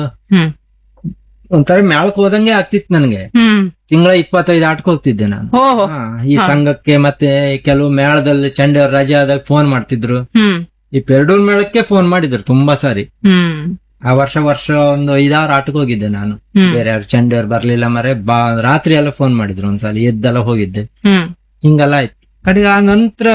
ಒಂಥರ ಮೇಳಕ್ ಹೋದಂಗೆ ಆಗ್ತಿತ್ತು ನನ್ಗೆ. ತಿಂಗಳ ಇಪ್ಪತ್ತೈದು ಆಟಕ್ಕೆ ಹೋಗ್ತಿದ್ದೆ ನಾನು ಈ ಸಂಘಕ್ಕೆ. ಮತ್ತೆ ಕೆಲವು ಮೇಳದಲ್ಲಿ ಚಂಡೆಯವ್ರ ರಜೆ ಆದಾಗ ಫೋನ್ ಮಾಡ್ತಿದ್ರು. ಈ ಪೆರಡೂರ್ ಮೇಳಕ್ಕೆ ಫೋನ್ ಮಾಡಿದ್ರು ತುಂಬಾ ಸಾರಿ. ಆ ವರ್ಷ ವರ್ಷ ಒಂದು ಐದಾರು ಆಟಕ್ಕೆ ಹೋಗಿದ್ದೆ ನಾನು. ಬೇರೆ ಯಾರು ಚಂಡೆಯವ್ರು ಬರ್ಲಿಲ್ಲ ಮರೆ ಬಾ ರಾತ್ರಿ ಎಲ್ಲ ಫೋನ್ ಮಾಡಿದ್ರು. ಒಂದ್ಸಲ ಎದ್ದೆಲ್ಲ ಹೋಗಿದ್ದೆ. ಹಿಂಗೆಲ್ಲ ಆಯ್ತು. ಕಡೆಗೆ ಆ ನಂತರ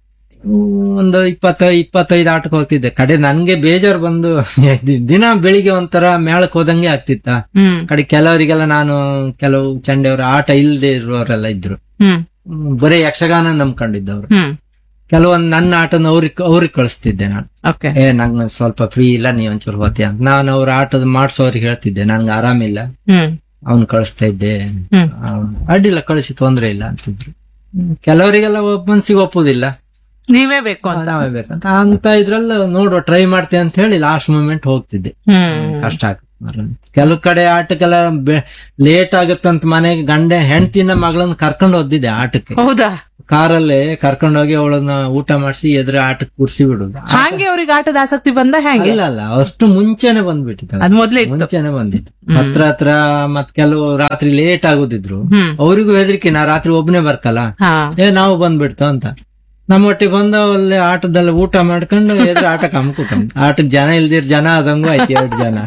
ಒಂದು ಇಪ್ಪತ್ತ ಇಪ್ಪತ್ತೈದು ಆಟಕ್ಕೆ ಹೋಗ್ತಿದ್ದೆ. ಕಡೆ ನನ್ಗೆ ಬೇಜಾರು ಬಂದು ದಿನ ಬೆಳಿಗ್ಗೆ ಒಂಥರ ಮೇಳಕ್ ಹೋದಂಗೆ ಆಗ್ತಿತ್ತ. ಕಡೆ ಕೆಲವರಿಗೆಲ್ಲ ನಾನು ಕೆಲವು ಚಂಡೆಯವ್ರ ಆಟ ಇಲ್ಲದೆ ಇರುವವರೆಲ್ಲ ಇದ್ರು. ಬರೀ ಯಕ್ಷಗಾನ ನಂಬ್ಕೊಂಡಿದ್ದವ್ರು. ಕೆಲವೊಂದು ನನ್ನ ಆಟನ ಅವ್ರಿಗೆ ಅವ್ರಿಗೆ ಕಳಿಸ್ತಿದ್ದೆ ನಾನು. ಏ ನಂಗ್ ಸ್ವಲ್ಪ ಫ್ರೀ ಇಲ್ಲ, ನೀವ್ ಒಂಚೂರು ಹೋತಿ ಅಂತ. ನಾನು ಅವ್ರ ಆಟದ ಮಾಡ್ಸೋರಿಗೆ ಹೇಳ್ತಿದ್ದೆ ನನ್ಗೆ ಆರಾಮಿಲ್ಲ, ಅವ್ನ್ ಕಳಿಸ್ತಾ ಇದ್ದೆ. ಅಡ್ಡಿಲ್ಲ ಕಳಿಸಿ ತೊಂದ್ರೆ ಇಲ್ಲ ಅಂತಿದ್ರು. ಕೆಲವರಿಗೆಲ್ಲ ಮನ್ಸಿಗೆ ಒಪ್ಪುದಿಲ್ಲ, ನೀವೇ ಬೇಕು ಅಂತ ನಾವೇ ಬೇಕಂತ ಅಂತ ಇದ್ರಲ್ಲ ನೋಡುವ ಟ್ರೈ ಮಾಡ್ತೇವೆ ಅಂತ ಹೇಳಿ ಲಾಸ್ಟ್ ಮೂಮೆಂಟ್ ಹೋಗ್ತಿದ್ದೆ. ಕಷ್ಟ ಆಗ್ತದೆ. ಕೆಲವು ಕಡೆ ಆಟಕ್ಕೆಲ್ಲ ಲೇಟ್ ಆಗುತ್ತಂತ ಮನೆಗೆ ಗಂಡ ಹೆಂಡತಿನ ಮಗಳನ್ನ ಕರ್ಕೊಂಡು ಹೋದಿದೆ ಆಟಕ್ಕೆ. ಹೌದಾ? ಕಾರಲ್ಲೇ ಕರ್ಕೊಂಡೋಗಿ ಅವಳನ್ನ ಊಟ ಮಾಡಿಸಿ ಎದುರು ಆಟಕ್ಕೆ ಕೂರ್ಸಿ ಬಿಡುದು. ಹಾಗೆ ಅವ್ರಿಗೆ ಆಟದ ಆಸಕ್ತಿ ಬಂದ ಹೆಂಗೆ? ಇಲ್ಲ ಅಲ್ಲ, ಅಷ್ಟು ಮುಂಚೆನೆ ಬಂದ್ಬಿಟ್ಟಿತ್ತು, ಅದ್ ಮೊದ್ಲೇ ಇತ್ತು. ಮುಂಚೆನೆ ಬಂದಿತ್ತು. ಹತ್ರ ಹತ್ರ ಮತ್ ಕೆಲವು ರಾತ್ರಿ ಲೇಟ್ ಆಗುದಿದ್ರು, ಅವ್ರಿಗೂ ಹೆದರಿಕೆ, ನಾ ರಾತ್ರಿ ಒಬ್ಬನೇ ಬರ್ಕಲ್ಲ, ಏ ನಾವು ಬಂದ್ಬಿಡ್ತು ಅಂತ. ನಮ್ಮ ಒಟ್ಟಿಗೆ ಬಂದ ಅಲ್ಲೇ ಆಟದಲ್ಲಿ ಊಟ ಮಾಡ್ಕೊಂಡು ಎದುರು ಆಟ ಕಮ್ಕೂಟಮ್. ಆಟಕ್ ಜನ ಇಲ್ದಿರ್ ಜನ ಆದಂಗೂ ಆಯ್ತು, ಎರಡು ಜನ.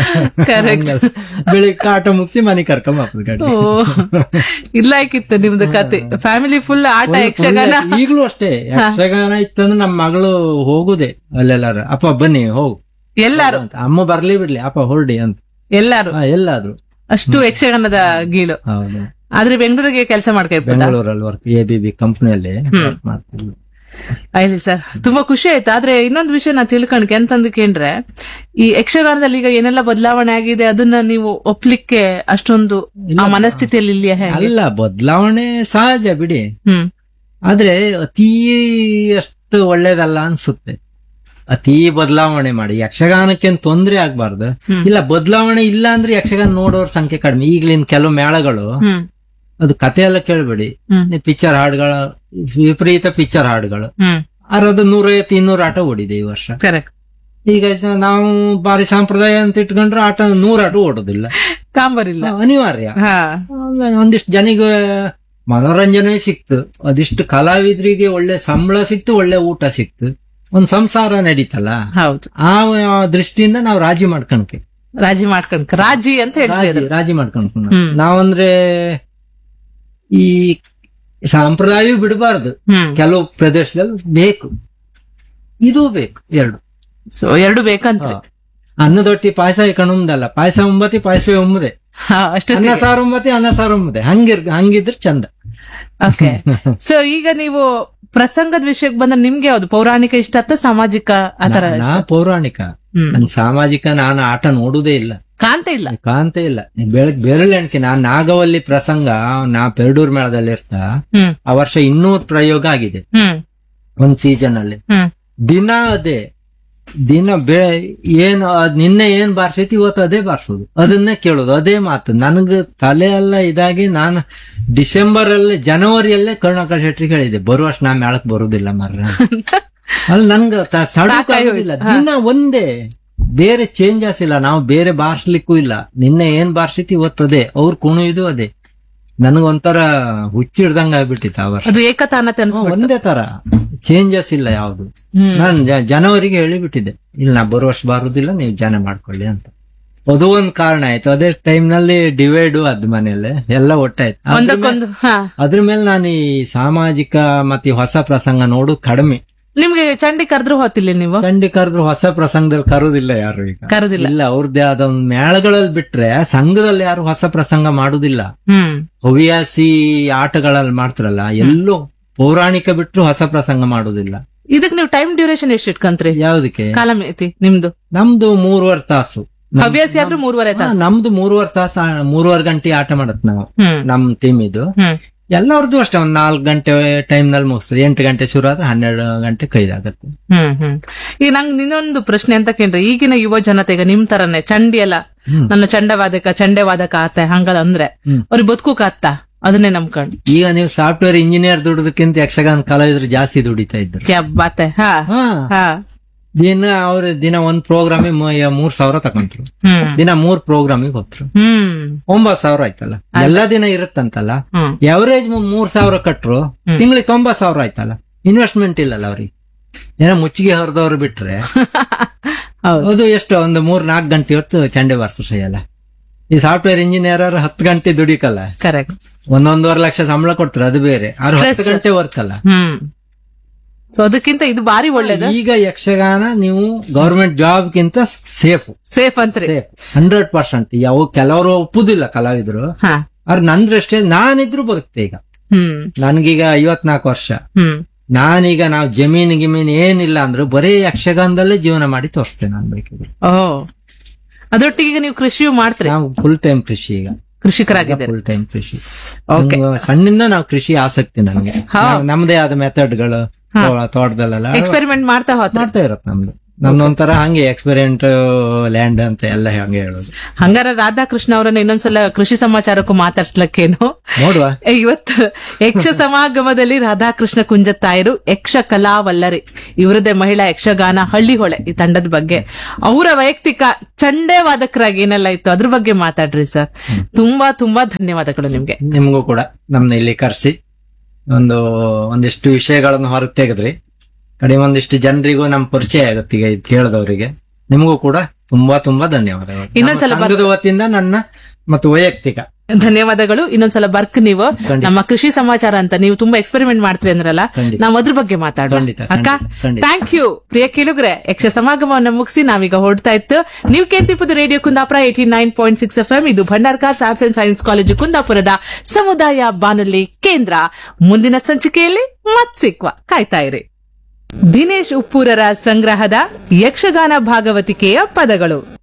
ಬೆಳಿಗ್ಗೆ ಆಟ ಮುಗಿಸಿ ಮನೆ ಕರ್ಕೊಂಡ್ ಹಾಕ್ಬೇಕು. ಇಲ್ಲ ಆಯ್ಕಿತ್ತು ನಿಮ್ದು ಕತೆ, ಫ್ಯಾಮಿಲಿ ಫುಲ್ ಆಟ ಯಕ್ಷಗಾನ. ಈಗ್ಲೂ ಅಷ್ಟೇ, ಯಕ್ಷಗಾನ ಇತ್ತಂದ್ರೆ ನಮ್ಮ ಮಗಳು ಹೋಗುದೇ ಅಲ್ಲೆಲ್ಲಾರು, ಅಪ್ಪ ಬನ್ನಿ ಹೋಗು ಎಲ್ಲಾರು, ಅಮ್ಮ ಬರ್ಲಿ ಬಿಡ್ಲಿ ಅಪ್ಪ ಹೊರಡಿ ಅಂತ ಎಲ್ಲಾರು ಎಲ್ಲಾದ್ರು. ಅಷ್ಟು ಯಕ್ಷಗಾನದ ಗೀಳು. ಹೌದು. ಆದ್ರೆ ಬೆಂಗಳೂರಿಗೆ ಕೆಲಸ ಮಾಡ್ಕೊ ಬೆಂಗಳೂರಲ್ಲಿ ವರ್ಕ್, ಎ ಬಿ ಬಿ ಕಂಪನಿಯಲ್ಲಿ ವರ್ಕ್ ಮಾಡ್ತಿದ್ವಿ. ಆಯ್ತು ಸರ್, ತುಂಬಾ ಖುಷಿ ಆಯ್ತು. ಆದ್ರೆ ಇನ್ನೊಂದು ವಿಷಯ ನಾ ತಿಳ್ಕೊಂಡ್ಕೆ ಎಂತಂದು ಕೇಂದ್ರೆ, ಈ ಯಕ್ಷಗಾನದಲ್ಲಿ ಈಗ ಏನೆಲ್ಲ ಬದಲಾವಣೆ ಆಗಿದೆ ಅದನ್ನ ನೀವು ಒಪ್ಲಿಕ್ಕೆ ಅಷ್ಟೊಂದು ಆ ಮನಸ್ಥಿತಿಯಲ್ಲಿ ಇಲ್ಲಿ ಅಲ್ಲ, ಬದಲಾವಣೆ ಸಹಜ ಬಿಡಿ. ಹ್ಮ್ ಆದ್ರೆ ಅತೀ ಅಷ್ಟು ಒಳ್ಳೇದಲ್ಲ ಅನ್ಸುತ್ತೆ. ಅತೀ ಬದಲಾವಣೆ ಮಾಡಿ ಯಕ್ಷಗಾನಕ್ಕೇನ್ ತೊಂದ್ರೆ ಆಗ್ಬಾರ್ದು. ಇಲ್ಲ, ಬದಲಾವಣೆ ಇಲ್ಲ ಅಂದ್ರೆ ಯಕ್ಷಗಾನ ನೋಡೋರ್ ಸಂಖ್ಯೆ ಕಡಿಮೆ. ಈಗ್ಲಿನ ಕೆಲವು ಮೇಳಗಳು ಅದು ಕತೆ ಎಲ್ಲ ಕೇಳ್ಬೇಡಿ, ಪಿಕ್ಚರ್ ಹಾಡುಗಳ ವಿಪರೀತ ಪಿಕ್ಚರ್ ಹಾಡುಗಳು, ಅರದ ನೂರೈವತ್ತು ಇನ್ನೂರು ಆಟ ಓಡಿದೆ ಈ ವರ್ಷ. ಈಗ ನಾವು ಬಾರಿ ಸಂಪ್ರದಾಯ ಅಂತ ಇಟ್ಕೊಂಡ್ರೆ ಆಟ ನೂರ ಆಟ ಓಡೋದಿಲ್ಲ, ಕಾಂಬರಿಲ್ಲ, ಅನಿವಾರ್ಯ. ಒಂದಿಷ್ಟು ಜನಿಗೆ ಮನೋರಂಜನೆ ಸಿಕ್ತು, ಅದಿಷ್ಟು ಕಲಾವಿದರಿಗೆ ಒಳ್ಳೆ ಸಂಬಳ ಸಿಕ್ತು, ಒಳ್ಳೆ ಊಟ ಸಿಕ್ತು, ಒಂದ್ ಸಂಸಾರ ನಡೀತಲ್ಲ. ಹೌದು. ಆ ದೃಷ್ಟಿಯಿಂದ ನಾವು ರಾಜಿ ಮಾಡ್ಕೊಂಡ್ಕೆ ರಾಜಿ ಮಾಡ್ಕೊಂಡ್ ರಾಜಿ ಅಂತ ಹೇಳಿ ರಾಜಿ ಮಾಡ್ಕೊಂಡ್ ನಾವಂದ್ರೆ ಈ ಸಂಪ್ರದಾಯ ಬಿಡಬಾರ್ದು. ಕೆಲವು ಪ್ರದೇಶದಲ್ಲಿ ಬೇಕು, ಇದು ಬೇಕು, ಎರಡು. ಸೊ ಎರಡು ಬೇಕಂತ. ಅನ್ನದೊಟ್ಟಿ ಪಾಯಸ ಕಣುಂದಲ್ಲ, ಪಾಯಸ ಒಂಬತ್ತಿ ಪಾಯಸವೇ ಒಮ್ಮದೆ, ಅನ್ನ ಸಾರು ಒಂಬತ್ತಿ ಅನ್ನ ಸಾರು ಒಮ್ಮದೆ, ಹಂಗಿರ್ ಹಂಗಿದ್ರೆ ಚಂದ. ಓಕೆ. ಸೊ ಈಗ ನೀವು ಪ್ರಸಂಗದ ವಿಷಯಕ್ಕೆ ಬಂದ್ರೆ ನಿಮ್ಗೆ ಯಾವ್ದು ಪೌರಾಣಿಕ ಇಷ್ಟ ಅತ್ತ ಸಾಮಾಜಿಕ ಆತರ? ಪೌರಾಣಿಕ. ನನ್ ಸಾಮಾಜಿಕ ನಾನು ಆಟ ನೋಡುದೇ ಇಲ್ಲ, ಕಾಂತ ಇಲ್ಲ ಕಾಂತ ಇಲ್ಲ. ಬೆಳಗ್ ಬೆರಳೆಣ್ಕೆ ನಾನ್ ನಾಗವಲ್ಲಿ ಪ್ರಸಂಗ ನಾ ಪೆರಡೂರ್ ಮೇಳದಲ್ಲಿ ಇರ್ತಾ ಆ ವರ್ಷ ಇನ್ನೂರು ಪ್ರಯೋಗ ಆಗಿದೆ ಒಂದ್ ಸೀಸನ್ ಅಲ್ಲಿ. ದಿನ ಅದೇ ದಿನ ಬೇ ಏನ್ ನಿನ್ನೆ ಏನ್ ಬಾರ್ಸೈತಿ ಇವತ್ತು ಅದೇ ಬಾರ್ಸೋದು, ಅದನ್ನೇ ಕೇಳೋದು, ಅದೇ ಮಾತು. ನನ್ಗ ತಲೆ ಎಲ್ಲ ಇದಾಗಿ ನಾನು ಡಿಸೆಂಬರ್ ಅಲ್ಲಿ ಜನವರಿಯಲ್ಲೇ ಕರುಣಾಕರ್ ಶೆಟ್ರಿಗೆ ಹೇಳಿದೆ, ಬರುವ ವರ್ಷ ನಾ ಮೇಳಕ್ ಬರುದಿಲ್ಲ ಮಾರ್ರೆ. ಅಲ್ಲಿ ನನ್ಗ ತಡಕಾಗೋದಿಲ್ಲ, ದಿನ ಒಂದೇ, ಬೇರೆ ಚೇಂಜಸ್ ಇಲ್ಲ, ನಾವು ಬೇರೆ ಬಾರ್ಸ್ಲಿಕ್ಕೂ ಇಲ್ಲ. ನಿನ್ನೆ ಏನ್ ಬಾರ್ಸೈತಿ ಇವತ್ತು ಅದೇ, ಅವ್ರು ಕುಣಿಯುದು ಅದೇ. ನನ್ಗೊಂಥರ ಹುಚ್ಚಿಡ್ದಂಗ ಆಗ್ಬಿಟ್ಟಿತ್ತು ಆ ವರ್ಷ. ಅದು ಏಕತಾನತೆ ಒಂದೇ ತರ, ಚೇಂಜಸ್ ಇಲ್ಲ ಯಾವ್ದು. ನಾನ್ ಜನವರಿಗೆ ಹೇಳಿಬಿಟ್ಟಿದ್ದೆ, ಇಲ್ಲ ನಾ ಬರುವ ವರ್ಷ ಬಾರುದಿಲ್ಲ, ನೀವು ಜನ ಮಾಡ್ಕೊಳ್ಳಿ ಅಂತ. ಅದು ಒಂದ್ ಕಾರಣ ಆಯ್ತು. ಅದೇ ಟೈಮ್ ನಲ್ಲಿ ಡಿವೈಡ್ ಅದ್ ಮನೆಯಲ್ಲೇ ಎಲ್ಲ ಒಟ್ಟಾಯ್ತು. ಅದ್ರ ಮೇಲೆ ನಾನು ಈ ಸಾಮಾಜಿಕ ಮತ್ತೆ ಹೊಸ ಪ್ರಸಂಗ ನೋಡು ಕಡಿಮೆ. ನಿಮ್ಗೆ ಚಂಡಿ ಕರೆದ್ರು ಹೊತ್ತಿಲ್ಲ ನೀವು? ಚಂಡಿ ಕರೆದ್ರು ಹೊಸ ಪ್ರಸಂಗದಲ್ಲಿ ಕರುದಿಲ್ಲ ಯಾರು, ಈಗ ಕರುದಿಲ್ಲ. ಇಲ್ಲ, ಅವ್ರದ್ದೇ ಆದ ಒಂದು ಮೇಳಗಳಲ್ಲಿ ಬಿಟ್ರೆ ಸಂಘದಲ್ಲಿ ಯಾರು ಹೊಸ ಪ್ರಸಂಗ ಮಾಡುದಿಲ್ಲ. ಹವ್ಯಾಸಿ ಆಟಗಳಲ್ಲಿ ಮಾಡ್ತಾರಲ್ಲ, ಎಲ್ಲೋ ಪೌರಾಣಿಕ ಬಿಟ್ರು ಹೊಸ ಪ್ರಸಂಗ ಮಾಡುದಿಲ್ಲ. ಇದಕ್ ನೀವು ಟೈಮ್ ಡ್ಯೂರೇಷನ್ ಎಷ್ಟು ಇಟ್ಕಂತ್ರಿ? ಯಾವ್ದಕ್ಕೆ? ಕಾಲಮಿತಿ ನಿಮ್ದು? ನಮ್ದು ಮೂರುವರೆ ತಾಸು. ಹವ್ಯಾಸಿ ಆದ್ರೂ ಮೂರುವರೆ ತಾಸು. ನಮ್ದು ಮೂರುವರೆ ತಾಸು, ಮೂರುವರೆ ಗಂಟೆ ಆಟ ಮಾಡತ್ ನಾವು, ನಮ್ ಟೀಮ್ ಇದು. ಎಲ್ಲರದ್ದು ಅಷ್ಟೇ, ಒಂದ್ ನಾಲ್ಕು ಗಂಟೆ ಟೈಮ್ ನಲ್ಲಿ ಮುಗಿಸ್ತಾರೆ. ಎಂಟು ಗಂಟೆ ಶುರು ಆದ್ರೆ ಹನ್ನೆರಡು ಗಂಟೆ ಕೈದಾಗತ್ತೆ. ಹ್ಮ್ ಹ್ಮ್ ಈಗ ನಂಗೆ ಇನ್ನೊಂದು ಪ್ರಶ್ನೆ ಅಂತ ಕೇಳ್ರಿ, ಈಗಿನ ಯುವ ಜನತೆಗೆ ನಿಮ್ ತರನೇ ಚಂಡಿ ಎಲ್ಲ ನನ್ನ ಚಂಡವಾದಕ ಚಂಡೆವಾದಕ ಆತ ಹಂಗಲ್ಲ ಅಂದ್ರೆ ಅವ್ರಿಗೆ ಬದುಕುಕ್ ಆತ, ಅದನ್ನೇ ನಂಬ್ಕೊಂಡು. ಈಗ ನೀವು ಸಾಫ್ಟ್ವೇರ್ ಇಂಜಿನಿಯರ್ ದುಡಿದಕ್ಕಿಂತ ಯಕ್ಷಗಾನ ಕಲಾವಿದ್ರು ಜಾಸ್ತಿ ದುಡಿತಾ ಇದ್ರು. ಬಾತೆ ಹಾ ಹಾ ದಿನ ಅವ್ರ ದಿನ ಒಂದ್ ಪ್ರೋಗ್ರಾಮಿಗೆ ಮೂರ್ ಸಾವಿರ ತಕೊಂಡ್ರು, ದಿನ ಮೂರ್ ಪ್ರೋಗ್ರಾಮಿಗೆ ಹೋದ್ರು, ಒಂಬತ್ ಸಾವಿರ ಆಯ್ತಲ್ಲ. ಎಲ್ಲಾ ದಿನ ಇರುತ್ತಂತಲ್ಲ, ಎವರೇಜ್ ಮೂರ್ ಸಾವಿರ ಕಟ್ರು, ತಿಂಗಳಿಗೆ ತೊಂಬತ್ ಸಾವಿರ ಆಯ್ತಲ್ಲ. ಇನ್ವೆಸ್ಟ್ಮೆಂಟ್ ಇಲ್ಲಲ್ಲ ಅವ್ರಿಗೆ. ಏನೋ ಮುಚ್ಚಿಗೆ ಹೊರದವ್ರು ಬಿಟ್ರೆ ಅದು ಎಷ್ಟು, ಒಂದು ಮೂರ್ ನಾಲ್ಕು ಗಂಟೆ ಹೊತ್ತು ಚಂಡೆ ಬಾರ್ಸಲ್ಲ. ಈ ಸಾಫ್ಟ್ವೇರ್ ಇಂಜಿನಿಯರ್ ಹತ್ತು ಗಂಟೆ ದುಡಿಕಲ್ಲ, ಕರೆಕ್ಟ್, ಒಂದೊಂದೂವರೆ ಲಕ್ಷ ಸಂಬಳ ಕೊಡ್ತಾರೆ, ಅದು ಬೇರೆ. ಅವ್ರು ಹತ್ತು ಗಂಟೆ ವರ್ಕ್ ಅಲ್ಲ. ಸೊ ಅದಕ್ಕಿಂತ ಇದು ಬಾರಿ ಒಳ್ಳೇದು. ಈಗ ಯಕ್ಷಗಾನ ನೀವು ಗವರ್ಮೆಂಟ್ ಜಾಬ್ ಗಿಂತ ಸೇಫ್ ಸೇಫ್ ಅಂತ ಹಂಡ್ರೆಡ್ ಪರ್ಸೆಂಟ್. ಯಾವ ಕೆಲವರು ಒಪ್ಪುದಿಲ್ಲ ಕಲಾವಿದ್ರು, ಅವ್ರ ನಂದ್ರಷ್ಟೇ. ನಾನಿದ್ರು ಬದುಕ್ತೆ ಈಗ. ನನ್ಗೀಗ ಐವತ್ನಾಲ್ಕು ವರ್ಷ. ನಾನೀಗ ನಾವು ಜಮೀನ್ ಗಿಮೀನ್ ಏನಿಲ್ಲ ಅಂದ್ರು ಬರೀ ಯಕ್ಷಗಾನದಲ್ಲೇ ಜೀವನ ಮಾಡಿ ತೋರಿಸ್ತೇನೆ ನಾನು ಬೇಕಿದ್ರೆ. ಓ, ಅದರೊಟ್ಟಿಗೆ ನೀವು ಕೃಷಿಯೂ ಮಾಡ್ತೀರಿ? ನಾವು ಫುಲ್ ಟೈಮ್ ಕೃಷಿ, ಈಗ ಕೃಷಿಕರಾಗಿದ್ದಾರೆ. ಫುಲ್ ಟೈಮ್ ಕೃಷಿ. ಸಣ್ಣಿಂದ ನಾವು ಕೃಷಿ ಆಸಕ್ತಿ ನಮ್ಗೆ. ನಮ್ದೇ ಆದ ಮೆಥಡ್ಗಳು ತೋಟದಲ್ಲೆಲ್ಲ ಎಕ್ಸ್ಪೆರಿಮೆಂಟ್ ಮಾಡ್ತಾ ಹೋಗ್ತಾ ಮಾಡ್ತಾ ಇರತ್ತೆ ನಮ್ದು. ನಮ್ದೊಂಥರ ಹಂಗೆ ಎಕ್ಸ್ಪೆರಿಮೆಂಟ್ ಲ್ಯಾಂಡ್ ಅಂತ ಎಲ್ಲ ಹಂಗೆ ಹೇಳೋದು. ಹಂಗಾರ ರಾಧಾಕೃಷ್ಣ ಅವರನ್ನ ಇನ್ನೊಂದ್ಸಲ ಕೃಷಿ ಸಮಾಚಾರಕ್ಕೂ ಮಾತಾಡ್ಸ್ಲಕ್ಕೇನು ನೋಡುವ. ಇವತ್ತು ಯಕ್ಷ ಸಮಾಗಮದಲ್ಲಿ ರಾಧಾಕೃಷ್ಣ ಕುಂಜತ್ತಾಯರು ಯಕ್ಷ ಕಲಾವಲ್ಲರಿ, ಇವರದೇ ಮಹಿಳಾ ಯಕ್ಷಗಾನ ಹಳ್ಳಿಹೊಳೆ ಈ ತಂಡದ ಬಗ್ಗೆ, ಅವರ ವೈಯಕ್ತಿಕ ಚಂಡೆ ವಾದಕರಾಗಿ ಏನೆಲ್ಲ ಇತ್ತು ಅದ್ರ ಬಗ್ಗೆ ಮಾತಾಡ್ರಿ ಸರ್. ತುಂಬಾ ತುಂಬಾ ಧನ್ಯವಾದಗಳು ನಿಮ್ಗೆ. ನಿಮ್ಗೂ ಕೂಡ ನಮ್ನ ಇಲ್ಲಿ ಕರ್ಸಿ ಒಂದು ಒಂದಿಷ್ಟು ವಿಷಯಗಳನ್ನು ಹೊರಗೆ ತೆಗೆದ್ರಿ. ಕಡಿಮೆ ಒಂದಿಷ್ಟು ಜನರಿಗೂ ನಮ್ ಪರಿಚಯ ಆಗುತ್ತೆ ಈಗ ಇದು ಕೇಳಿದವರಿಗೆ. ನಿಮಗೂ ಕೂಡ ತುಂಬಾ ತುಂಬಾ ಧನ್ಯವಾದಗಳು. ಇನ್ನೊಂದ್ಸಲ ನಮ್ಮ ಸಂಘದ ವತಿಯಿಂದ ನನ್ನ ಮತ್ತು ವೈಯಕ್ತಿಕ ಧನ್ಯವಾದಗಳು. ಇನ್ನೊಂದ್ಸಲ ಬರ್ಕ್ ನೀವು ನಮ್ಮ ಕೃಷಿ ಸಮಾಚಾರ ಅಂತ ನೀವು ತುಂಬಾ ಎಕ್ಸ್ಪೆರಿಮೆಂಟ್ ಮಾಡ್ತೀರಿ ಅಂದ್ರಲ್ಲ, ನಾವು ಅದ್ರ ಬಗ್ಗೆ ಮಾತಾಡೋಣ ಅಕ್ಕ. ಥ್ಯಾಂಕ್ ಯು ಪ್ರಿಯ ಕೇಳುಗ್ರೆ. ಯಕ್ಷ ಸಮಾಗಮವನ್ನು ಮುಗಿಸಿ ನಾವೀಗ ಹೊರಡ್ತಾ ಇತ್ತು. ನೀವು ಕೇಂದ್ರಿಪದ radio Kundapura eighty nine point six F M. ಇದು Bhandarkars arts and science college ಕುಂದಾಪುರದ ಸಮುದಾಯ ಬಾನುಲಿ ಕೇಂದ್ರ. ಮುಂದಿನ ಸಂಚಿಕೆಯಲ್ಲಿ ಮತ್ ಸಿಕ್ವ, ಕಾಯ್ತಾ ಇರಿ. ದಿನೇಶ್ ಉಪ್ಪೂರರ ಸಂಗ್ರಹದ ಯಕ್ಷಗಾನ ಭಾಗವತಿಕೆಯ ಪದಗಳು.